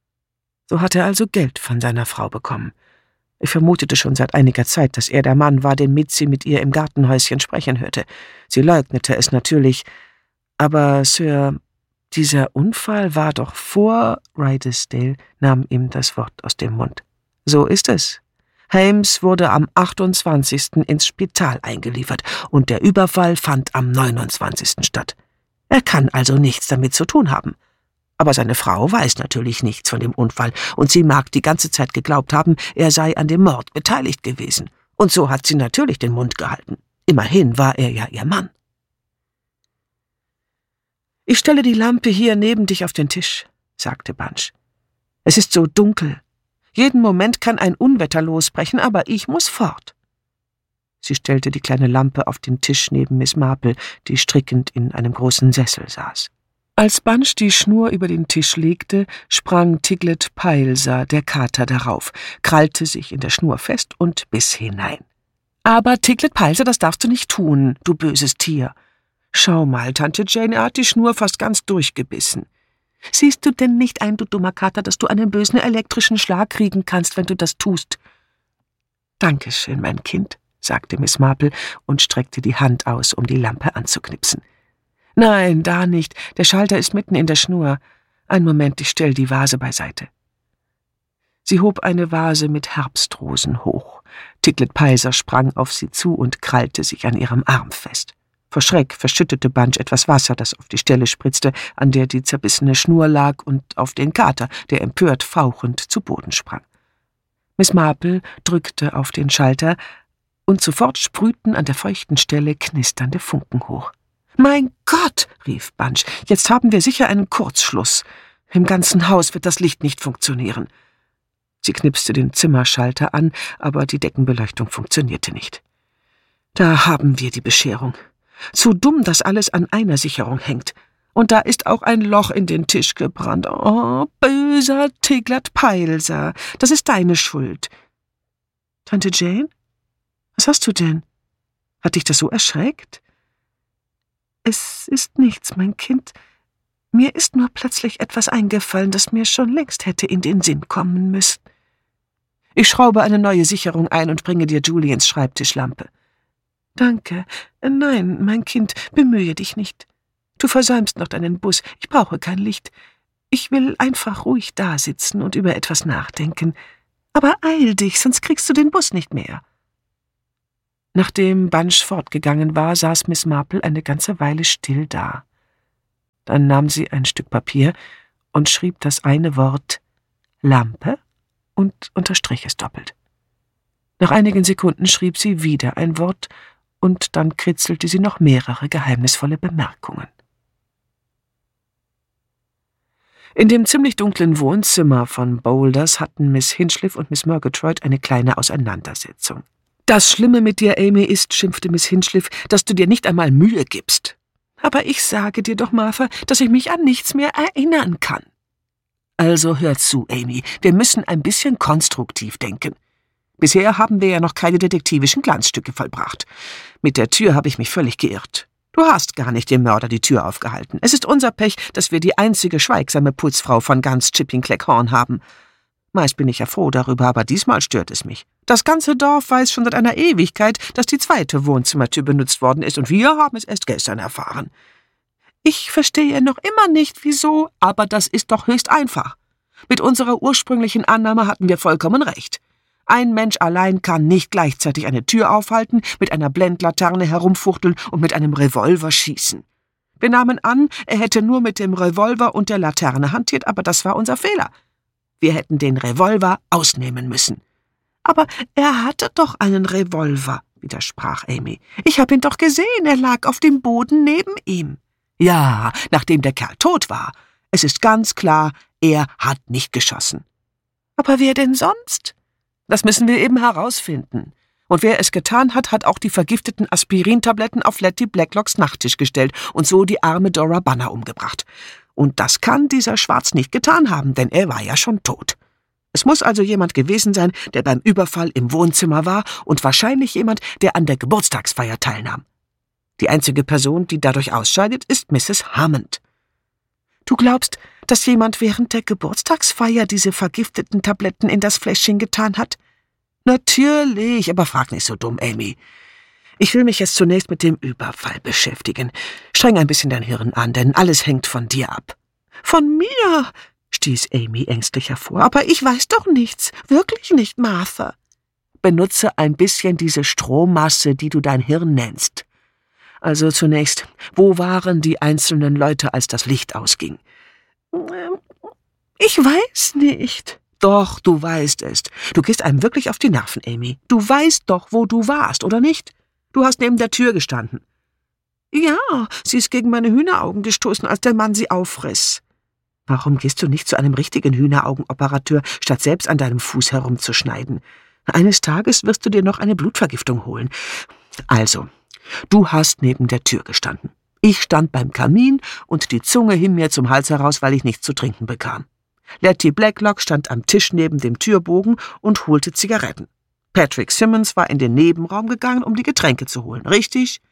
So hat er also Geld von seiner Frau bekommen. Ich vermutete schon seit einiger Zeit, dass er der Mann war, den Mitzi mit ihr im Gartenhäuschen sprechen hörte. Sie leugnete es natürlich. Aber, Sir, dieser Unfall war doch vor Rydesdale, nahm ihm das Wort aus dem Mund. So ist es. Hames wurde am 28. ins Spital eingeliefert und der Überfall fand am 29. statt. Er kann also nichts damit zu tun haben. Aber seine Frau weiß natürlich nichts von dem Unfall und sie mag die ganze Zeit geglaubt haben, er sei an dem Mord beteiligt gewesen. Und so hat sie natürlich den Mund gehalten. Immerhin war er ja ihr Mann. »Ich stelle die Lampe hier neben dich auf den Tisch«, sagte Bunch. »Es ist so dunkel. Jeden Moment kann ein Unwetter losbrechen, aber ich muss fort.« Sie stellte die kleine Lampe auf den Tisch neben Miss Marple, die strickend in einem großen Sessel saß. Als Bunch die Schnur über den Tisch legte, sprang Tiglet Peilser, der Kater, darauf, krallte sich in der Schnur fest und biss hinein. »Aber Tiglet Peilser, das darfst du nicht tun, du böses Tier. Schau mal, Tante Jane, er hat die Schnur fast ganz durchgebissen. Siehst du denn nicht ein, du dummer Kater, dass du einen bösen elektrischen Schlag kriegen kannst, wenn du das tust?« »Dankeschön, mein Kind«, sagte Miss Marple und streckte die Hand aus, um die Lampe anzuknipsen. »Nein, da nicht. Der Schalter ist mitten in der Schnur. Einen Moment, ich stell die Vase beiseite.« Sie hob eine Vase mit Herbstrosen hoch. Tiglet Peilser sprang auf sie zu und krallte sich an ihrem Arm fest. Vor Schreck verschüttete Bunch etwas Wasser, das auf die Stelle spritzte, an der die zerbissene Schnur lag, und auf den Kater, der empört fauchend zu Boden sprang. Miss Marple drückte auf den Schalter, und sofort sprühten an der feuchten Stelle knisternde Funken hoch. »Mein Gott«, rief Bunch, »jetzt haben wir sicher einen Kurzschluss. Im ganzen Haus wird das Licht nicht funktionieren.« Sie knipste den Zimmerschalter an, aber die Deckenbeleuchtung funktionierte nicht. »Da haben wir die Bescherung. Zu dumm, dass alles an einer Sicherung hängt. Und da ist auch ein Loch in den Tisch gebrannt. Oh, böser Tiglet Peilser, das ist deine Schuld.« »Tante Jane? Was hast du denn? Hat dich das so erschreckt?« »Es ist nichts, mein Kind. Mir ist nur plötzlich etwas eingefallen, das mir schon längst hätte in den Sinn kommen müssen. Ich schraube eine neue Sicherung ein und bringe dir Juliens Schreibtischlampe.« »Danke. Nein, mein Kind, bemühe dich nicht. Du versäumst noch deinen Bus. Ich brauche kein Licht. Ich will einfach ruhig dasitzen und über etwas nachdenken. Aber eil dich, sonst kriegst du den Bus nicht mehr.« Nachdem Bunch fortgegangen war, saß Miss Marple eine ganze Weile still da. Dann nahm sie ein Stück Papier und schrieb das eine Wort »Lampe« und unterstrich es doppelt. Nach einigen Sekunden schrieb sie wieder ein Wort, und dann kritzelte sie noch mehrere geheimnisvolle Bemerkungen. In dem ziemlich dunklen Wohnzimmer von Boulders hatten Miss Hinchliffe und Miss Murgatroyd eine kleine Auseinandersetzung. »Das Schlimme mit dir, Amy, ist«, schimpfte Miss Hinchliffe, »dass du dir nicht einmal Mühe gibst. Aber ich sage dir doch, Martha, dass ich mich an nichts mehr erinnern kann.« »Also hör zu, Amy, wir müssen ein bisschen konstruktiv denken. Bisher haben wir ja noch keine detektivischen Glanzstücke vollbracht. Mit der Tür habe ich mich völlig geirrt. Du hast gar nicht dem Mörder die Tür aufgehalten. Es ist unser Pech, dass wir die einzige schweigsame Putzfrau von ganz Chipping Cleghorn haben. Meist bin ich ja froh darüber, aber diesmal stört es mich. Das ganze Dorf weiß schon seit einer Ewigkeit, dass die zweite Wohnzimmertür benutzt worden ist, und wir haben es erst gestern erfahren. Ich verstehe noch immer nicht, wieso, aber das ist doch höchst einfach. Mit unserer ursprünglichen Annahme hatten wir vollkommen recht. Ein Mensch allein kann nicht gleichzeitig eine Tür aufhalten, mit einer Blendlaterne herumfuchteln und mit einem Revolver schießen. Wir nahmen an, er hätte nur mit dem Revolver und der Laterne hantiert, aber das war unser Fehler. Wir hätten den Revolver ausnehmen müssen. »Aber er hatte doch einen Revolver«, widersprach Amy. »Ich habe ihn doch gesehen, er lag auf dem Boden neben ihm.« »Ja, nachdem der Kerl tot war. Es ist ganz klar, er hat nicht geschossen.« »Aber wer denn sonst?« »Das müssen wir eben herausfinden. Und wer es getan hat, hat auch die vergifteten Aspirintabletten auf Letty Blacklocks Nachttisch gestellt und so die arme Dora Banner umgebracht. Und das kann dieser Schwarz nicht getan haben, denn er war ja schon tot. Es muss also jemand gewesen sein, der beim Überfall im Wohnzimmer war, und wahrscheinlich jemand, der an der Geburtstagsfeier teilnahm. Die einzige Person, die dadurch ausscheidet, ist Mrs. Hammond.« »Du glaubst, dass jemand während der Geburtstagsfeier diese vergifteten Tabletten in das Fläschchen getan hat?« »Natürlich, aber frag nicht so dumm, Amy. Ich will mich jetzt zunächst mit dem Überfall beschäftigen. Streng ein bisschen dein Hirn an, denn alles hängt von dir ab.« »Von mir?«, stieß Amy ängstlich hervor. »Aber ich weiß doch nichts. Wirklich nicht, Martha.« »Benutze ein bisschen diese Strommasse, die du dein Hirn nennst. Also zunächst, wo waren die einzelnen Leute, als das Licht ausging?« Ich weiß nicht.« »Doch, du weißt es. Du gehst einem wirklich auf die Nerven, Amy. Du weißt doch, wo du warst, oder nicht? Du hast neben der Tür gestanden.« »Ja, sie ist gegen meine Hühneraugen gestoßen, als der Mann sie aufriss.« »Warum gehst du nicht zu einem richtigen Hühneraugenoperateur, statt selbst an deinem Fuß herumzuschneiden? Eines Tages wirst du dir noch eine Blutvergiftung holen. Also, du hast neben der Tür gestanden. Ich stand beim Kamin und die Zunge hing mir zum Hals heraus, weil ich nichts zu trinken bekam. Letty Blacklock stand am Tisch neben dem Türbogen und holte Zigaretten. Patrick Simmons war in den Nebenraum gegangen, um die Getränke zu holen, richtig?«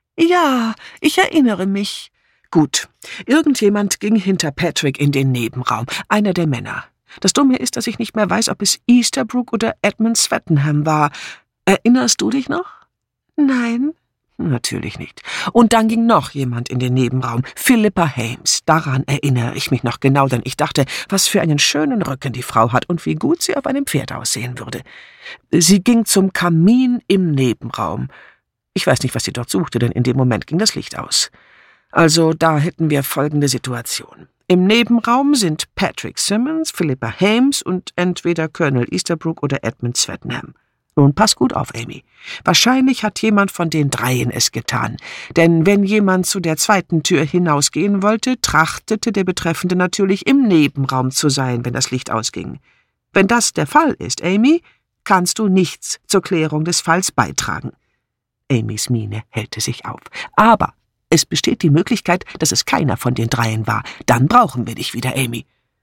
»Ja, ich erinnere mich.« »Gut, irgendjemand ging hinter Patrick in den Nebenraum, einer der Männer. Das Dumme ist, dass ich nicht mehr weiß, ob es Easterbrook oder Edmund Swettenham war. Erinnerst du dich noch?« »Nein.« »Natürlich nicht. Und dann ging noch jemand in den Nebenraum, Philippa Hames. Daran erinnere ich mich noch genau, denn ich dachte, was für einen schönen Rücken die Frau hat und wie gut sie auf einem Pferd aussehen würde. Sie ging zum Kamin im Nebenraum. Ich weiß nicht, was sie dort suchte, denn in dem Moment ging das Licht aus. Also da hätten wir folgende Situation. Im Nebenraum sind Patrick Simmons, Philippa Hames und entweder Colonel Easterbrook oder Edmund Swettenham. Nun, pass gut auf, Amy. Wahrscheinlich hat jemand von den dreien es getan. Denn wenn jemand zu der zweiten Tür hinausgehen wollte, trachtete der Betreffende natürlich im Nebenraum zu sein, wenn das Licht ausging. Wenn das der Fall ist, Amy, kannst du nichts zur Klärung des Falls beitragen.« Amys Miene hellte sich auf. »Aber es besteht die Möglichkeit, dass es keiner von den dreien war. Dann brauchen wir dich wieder, Amy.«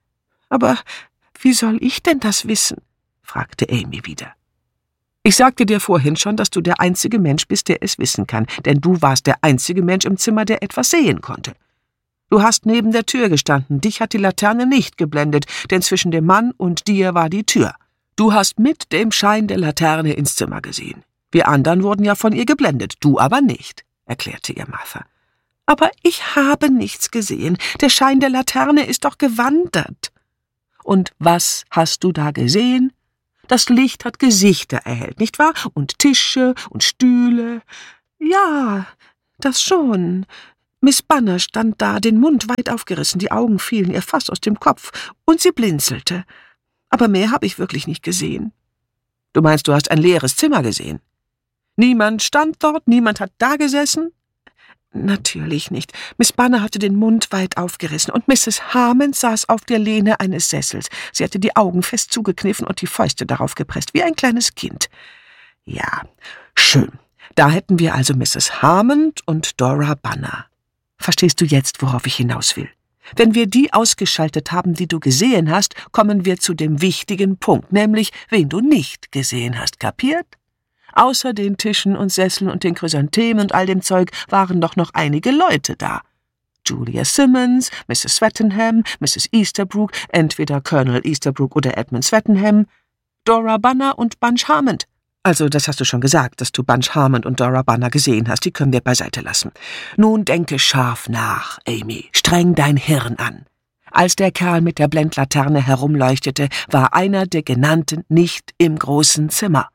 »Aber wie soll ich denn das wissen?« fragte Amy wieder. »Ich sagte dir vorhin schon, dass du der einzige Mensch bist, der es wissen kann, denn du warst der einzige Mensch im Zimmer, der etwas sehen konnte. Du hast neben der Tür gestanden, dich hat die Laterne nicht geblendet, denn zwischen dem Mann und dir war die Tür. Du hast mit dem Schein der Laterne ins Zimmer gesehen. Wir anderen wurden ja von ihr geblendet, du aber nicht«, erklärte ihr Martha. »Aber ich habe nichts gesehen. Der Schein der Laterne ist doch gewandert.« »Und was hast du da gesehen? Das Licht hat Gesichter erhellt, nicht wahr? Und Tische und Stühle.« »Ja, das schon. Miss Banner stand da, den Mund weit aufgerissen, die Augen fielen ihr fast aus dem Kopf, und sie blinzelte. Aber mehr habe ich wirklich nicht gesehen. Du meinst, du hast ein leeres Zimmer gesehen? Niemand stand dort, niemand hat da gesessen? Natürlich nicht. Miss Banner hatte den Mund weit aufgerissen und Mrs. Harmon saß auf der Lehne eines Sessels. Sie hatte die Augen fest zugekniffen und die Fäuste darauf gepresst, wie ein kleines Kind. Ja, schön. Da hätten wir also Mrs. Harmon und Dora Banner. Verstehst du jetzt, worauf ich hinaus will? Wenn wir die ausgeschaltet haben, die du gesehen hast, kommen wir zu dem wichtigen Punkt, nämlich, wen du nicht gesehen hast, kapiert? Außer den Tischen und Sesseln und den Chrysanthemen und all dem Zeug waren doch noch einige Leute da. Julia Simmons, Mrs. Swettenham, Mrs. Easterbrook, entweder Colonel Easterbrook oder Edmund Swettenham, Dora Banner und Bunch Harmon. Also, das hast du schon gesagt, dass du Bunch Harmon und Dora Banner gesehen hast, die können wir beiseite lassen. Nun denke scharf nach, Amy, streng dein Hirn an. Als der Kerl mit der Blendlaterne herumleuchtete, war einer der Genannten nicht im großen Zimmer.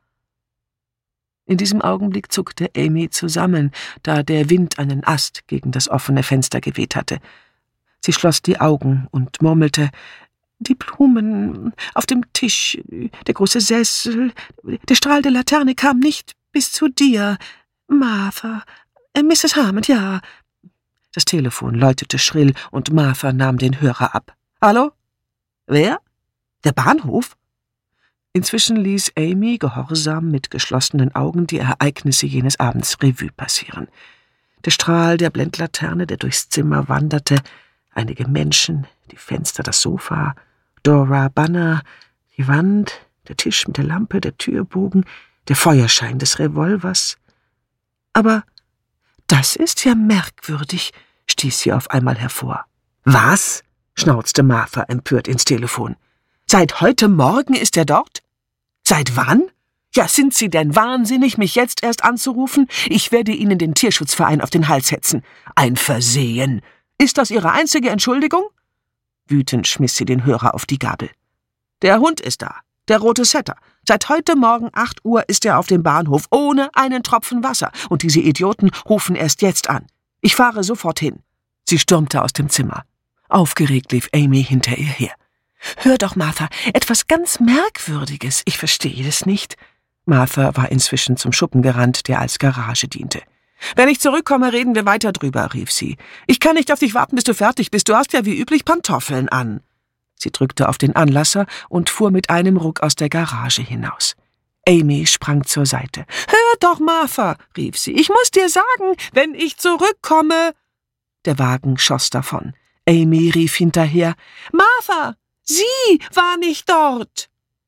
In diesem Augenblick zuckte Amy zusammen, da der Wind einen Ast gegen das offene Fenster geweht hatte. Sie schloss die Augen und murmelte: »Die Blumen auf dem Tisch, der große Sessel, der Strahl der Laterne kam nicht bis zu dir. Martha, Mrs. Harmon, ja.« Das Telefon läutete schrill und Martha nahm den Hörer ab. »Hallo? Wer? Der Bahnhof?« Inzwischen ließ Amy gehorsam mit geschlossenen Augen die Ereignisse jenes Abends Revue passieren. Der Strahl der Blendlaterne, der durchs Zimmer wanderte, einige Menschen, die Fenster, das Sofa, Dora Banner, die Wand, der Tisch mit der Lampe, der Türbogen, der Feuerschein des Revolvers. »Aber das ist ja merkwürdig«, stieß sie auf einmal hervor. »Was?« schnauzte Martha empört ins Telefon. »Seit heute Morgen ist er dort? Seit wann? Ja, sind Sie denn wahnsinnig, mich jetzt erst anzurufen? Ich werde Ihnen den Tierschutzverein auf den Hals hetzen. Ein Versehen. Ist das Ihre einzige Entschuldigung?« Wütend schmiss sie den Hörer auf die Gabel. »Der Hund ist da, der rote Setter. Seit heute Morgen 8 Uhr ist er auf dem Bahnhof, ohne einen Tropfen Wasser. Und diese Idioten rufen erst jetzt an. Ich fahre sofort hin.« Sie stürmte aus dem Zimmer. Aufgeregt lief Amy hinter ihr her. »Hör doch, Martha, etwas ganz Merkwürdiges. Ich verstehe es nicht.« Martha war inzwischen zum Schuppen gerannt, der als Garage diente. »Wenn ich zurückkomme, reden wir weiter drüber«, rief sie. »Ich kann nicht auf dich warten, bis du fertig bist. Du hast ja wie üblich Pantoffeln an.« Sie drückte auf den Anlasser und fuhr mit einem Ruck aus der Garage hinaus. Amy sprang zur Seite. »Hör doch, Martha«, rief sie. »Ich muss dir sagen, wenn ich zurückkomme...« Der Wagen schoss davon. Amy rief hinterher. »Martha! Sie war nicht dort!«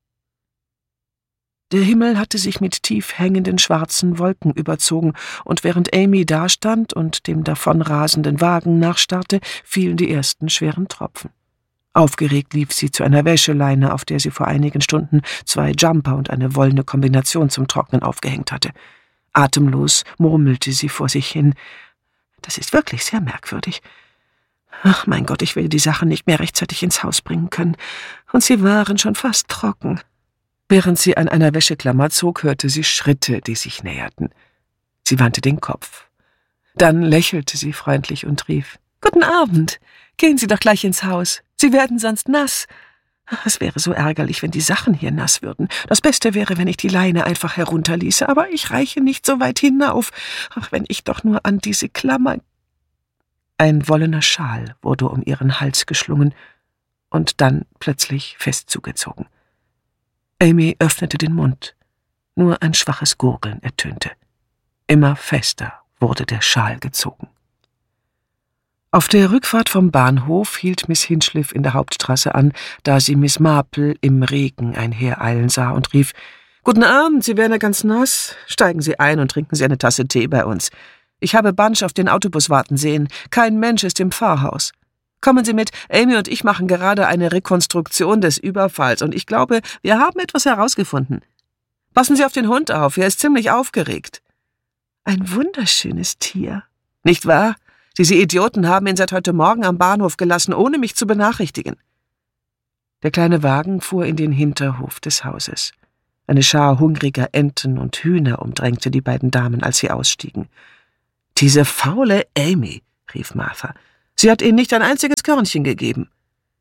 Der Himmel hatte sich mit tief hängenden schwarzen Wolken überzogen, und während Amy dastand und dem davonrasenden Wagen nachstarrte, fielen die ersten schweren Tropfen. Aufgeregt lief sie zu einer Wäscheleine, auf der sie vor einigen Stunden 2 Jumper und eine wollene Kombination zum Trocknen aufgehängt hatte. Atemlos murmelte sie vor sich hin. »Das ist wirklich sehr merkwürdig. Ach, mein Gott, ich werde die Sachen nicht mehr rechtzeitig ins Haus bringen können. Und sie waren schon fast trocken.« Während sie an einer Wäscheklammer zog, hörte sie Schritte, die sich näherten. Sie wandte den Kopf. Dann lächelte sie freundlich und rief: »Guten Abend. Gehen Sie doch gleich ins Haus. Sie werden sonst nass. Es wäre so ärgerlich, wenn die Sachen hier nass würden. Das Beste wäre, wenn ich die Leine einfach herunterließe, aber ich reiche nicht so weit hinauf. Ach, wenn ich doch nur an diese Klammer...« Ein wollener Schal wurde um ihren Hals geschlungen und dann plötzlich fest zugezogen. Amy öffnete den Mund. Nur ein schwaches Gurgeln ertönte. Immer fester wurde der Schal gezogen. Auf der Rückfahrt vom Bahnhof hielt Miss Hinchliff in der Hauptstraße an, da sie Miss Marple im Regen einhereilen sah und rief: »Guten Abend, Sie werden ja ganz nass. Steigen Sie ein und trinken Sie eine Tasse Tee bei uns. Ich habe Bunch auf den Autobus warten sehen. Kein Mensch ist im Pfarrhaus. Kommen Sie mit, Amy und ich machen gerade eine Rekonstruktion des Überfalls und ich glaube, wir haben etwas herausgefunden. Passen Sie auf den Hund auf, er ist ziemlich aufgeregt.« »Ein wunderschönes Tier. Nicht wahr? Diese Idioten haben ihn seit heute Morgen am Bahnhof gelassen, ohne mich zu benachrichtigen.« Der kleine Wagen fuhr in den Hinterhof des Hauses. Eine Schar hungriger Enten und Hühner umdrängte die beiden Damen, als sie ausstiegen. »Diese faule Amy«, rief Martha. »Sie hat ihnen nicht ein einziges Körnchen gegeben.«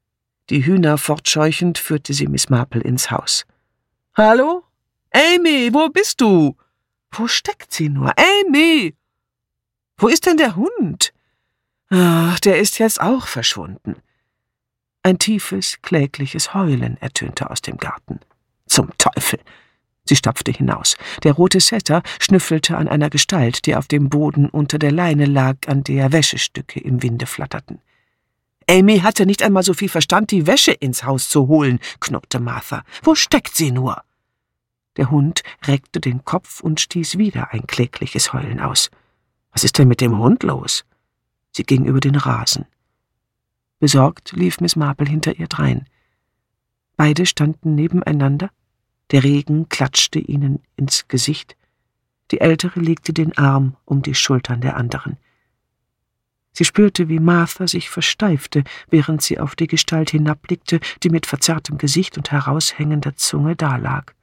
Die Hühner fortscheuchend führte sie Miss Marple ins Haus. »Hallo? Amy, wo bist du? Wo steckt sie nur? Amy! Wo ist denn der Hund? Ach, der ist jetzt auch verschwunden.« Ein tiefes, klägliches Heulen ertönte aus dem Garten. »Zum Teufel!« Sie stapfte hinaus. Der rote Setter schnüffelte an einer Gestalt, die auf dem Boden unter der Leine lag, an der Wäschestücke im Winde flatterten. »Amy hatte nicht einmal so viel Verstand, die Wäsche ins Haus zu holen«, knurrte Martha. »Wo steckt sie nur?« Der Hund reckte den Kopf und stieß wieder ein klägliches Heulen aus. »Was ist denn mit dem Hund los?« Sie ging über den Rasen. Besorgt lief Miss Marple hinter ihr drein. Beide standen nebeneinander. Der Regen klatschte ihnen ins Gesicht. Die Ältere legte den Arm um die Schultern der anderen. Sie spürte, wie Martha sich versteifte, während sie auf die Gestalt hinabblickte, die mit verzerrtem Gesicht und heraushängender Zunge dalag.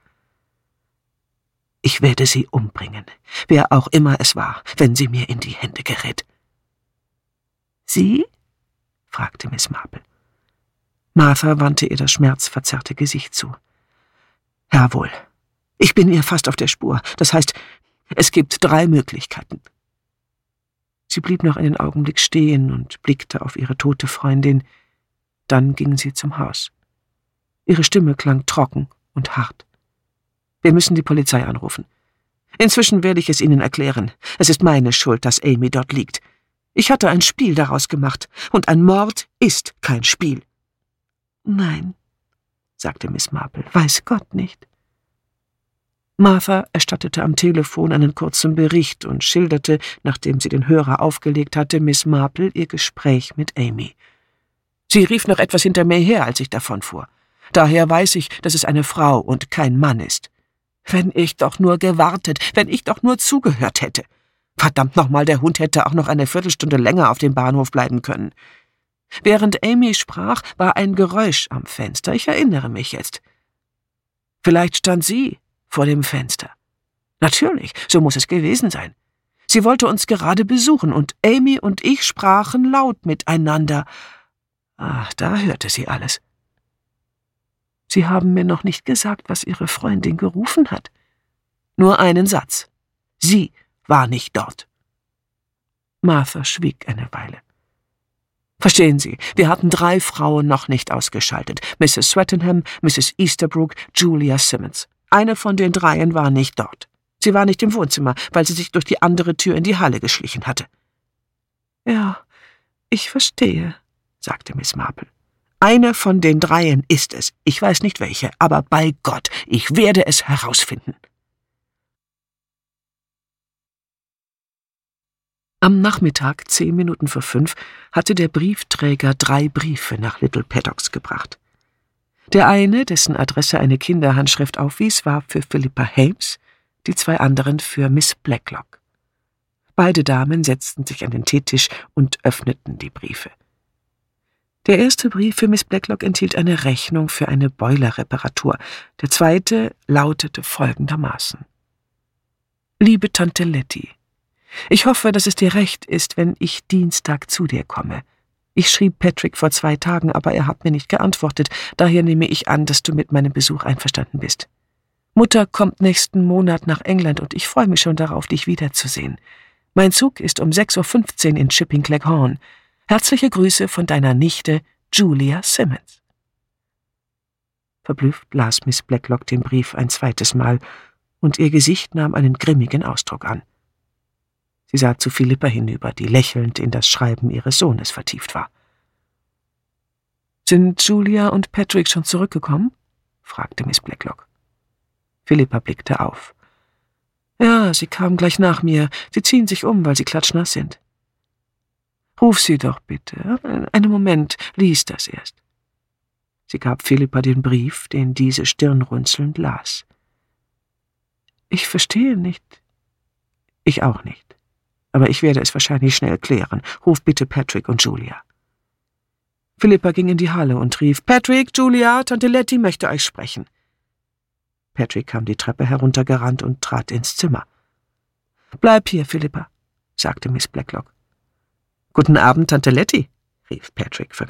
»Ich werde sie umbringen, wer auch immer es war, wenn sie mir in die Hände gerät.« »Sie?« fragte Miss Marple. Martha wandte ihr das schmerzverzerrte Gesicht zu. »Jawohl, ich bin ihr fast auf der Spur. Das heißt, es gibt 3 Möglichkeiten.« Sie blieb noch einen Augenblick stehen und blickte auf ihre tote Freundin. Dann ging sie zum Haus. Ihre Stimme klang trocken und hart. »Wir müssen die Polizei anrufen. Inzwischen werde ich es Ihnen erklären. Es ist meine Schuld, dass Amy dort liegt. Ich hatte ein Spiel daraus gemacht, und ein Mord ist kein Spiel.« »Nein«, sagte Miss Marple, »weiß Gott nicht.« Martha erstattete am Telefon einen kurzen Bericht und schilderte, nachdem sie den Hörer aufgelegt hatte, Miss Marple ihr Gespräch mit Amy. »Sie rief noch etwas hinter mir her, als ich davonfuhr. Daher weiß ich, dass es eine Frau und kein Mann ist. Wenn ich doch nur gewartet, wenn ich doch nur zugehört hätte. Verdammt nochmal, der Hund hätte auch noch eine Viertelstunde länger auf dem Bahnhof bleiben können. Während Amy sprach, war ein Geräusch am Fenster. Ich erinnere mich jetzt. Vielleicht stand sie vor dem Fenster. Natürlich, so muss es gewesen sein. Sie wollte uns gerade besuchen, und Amy und ich sprachen laut miteinander. Ach, da hörte sie alles. Sie haben mir noch nicht gesagt, was Ihre Freundin gerufen hat. Nur einen Satz. Sie war nicht dort.« Martha schwieg eine Weile. »Verstehen Sie, wir hatten 3 Frauen noch nicht ausgeschaltet. Mrs. Swettenham, Mrs. Easterbrook, Julia Simmons. Eine von den 3 war nicht dort. Sie war nicht im Wohnzimmer, weil sie sich durch die andere Tür in die Halle geschlichen hatte.« »Ja, ich verstehe«, sagte Miss Marple. »Eine von den 3 ist es. Ich weiß nicht welche, aber bei Gott, ich werde es herausfinden.« Am Nachmittag, 10 Minuten vor 5, hatte der Briefträger 3 Briefe nach Little Paddocks gebracht. Der eine, dessen Adresse eine Kinderhandschrift aufwies, war für Philippa Hames, die 2 anderen für Miss Blacklock. Beide Damen setzten sich an den Teetisch und öffneten die Briefe. Der erste Brief für Miss Blacklock enthielt eine Rechnung für eine Boilerreparatur. Der zweite lautete folgendermaßen: »Liebe Tante Letty, ich hoffe, dass es dir recht ist, wenn ich Dienstag zu dir komme. Ich schrieb Patrick vor 2 Tagen, aber er hat mir nicht geantwortet. Daher nehme ich an, dass du mit meinem Besuch einverstanden bist. Mutter kommt nächsten Monat nach England und ich freue mich schon darauf, dich wiederzusehen. Mein Zug ist um 6:15 Uhr in Chipping Cleghorn. Herzliche Grüße von deiner Nichte Julia Simmons.« Verblüfft las Miss Blacklock den Brief ein zweites Mal, und ihr Gesicht nahm einen grimmigen Ausdruck an. Sie sah zu Philippa hinüber, die lächelnd in das Schreiben ihres Sohnes vertieft war. »Sind Julia und Patrick schon zurückgekommen?« fragte Miss Blacklock. Philippa blickte auf. »Ja, sie kamen gleich nach mir. Sie ziehen sich um, weil sie klatschnass sind.« »Ruf sie doch bitte. Einen Moment, lies das erst.« Sie gab Philippa den Brief, den diese stirnrunzelnd las. »Ich verstehe nicht.« »Ich auch nicht. Aber ich werde es wahrscheinlich schnell klären. Ruf bitte Patrick und Julia.« Philippa ging in die Halle und rief: »Patrick, Julia, Tante Letty möchte euch sprechen.« Patrick kam die Treppe heruntergerannt und trat ins Zimmer. »Bleib hier, Philippa«, sagte Miss Blacklock. »Guten Abend, Tante Letty«, rief Patrick vergnügt.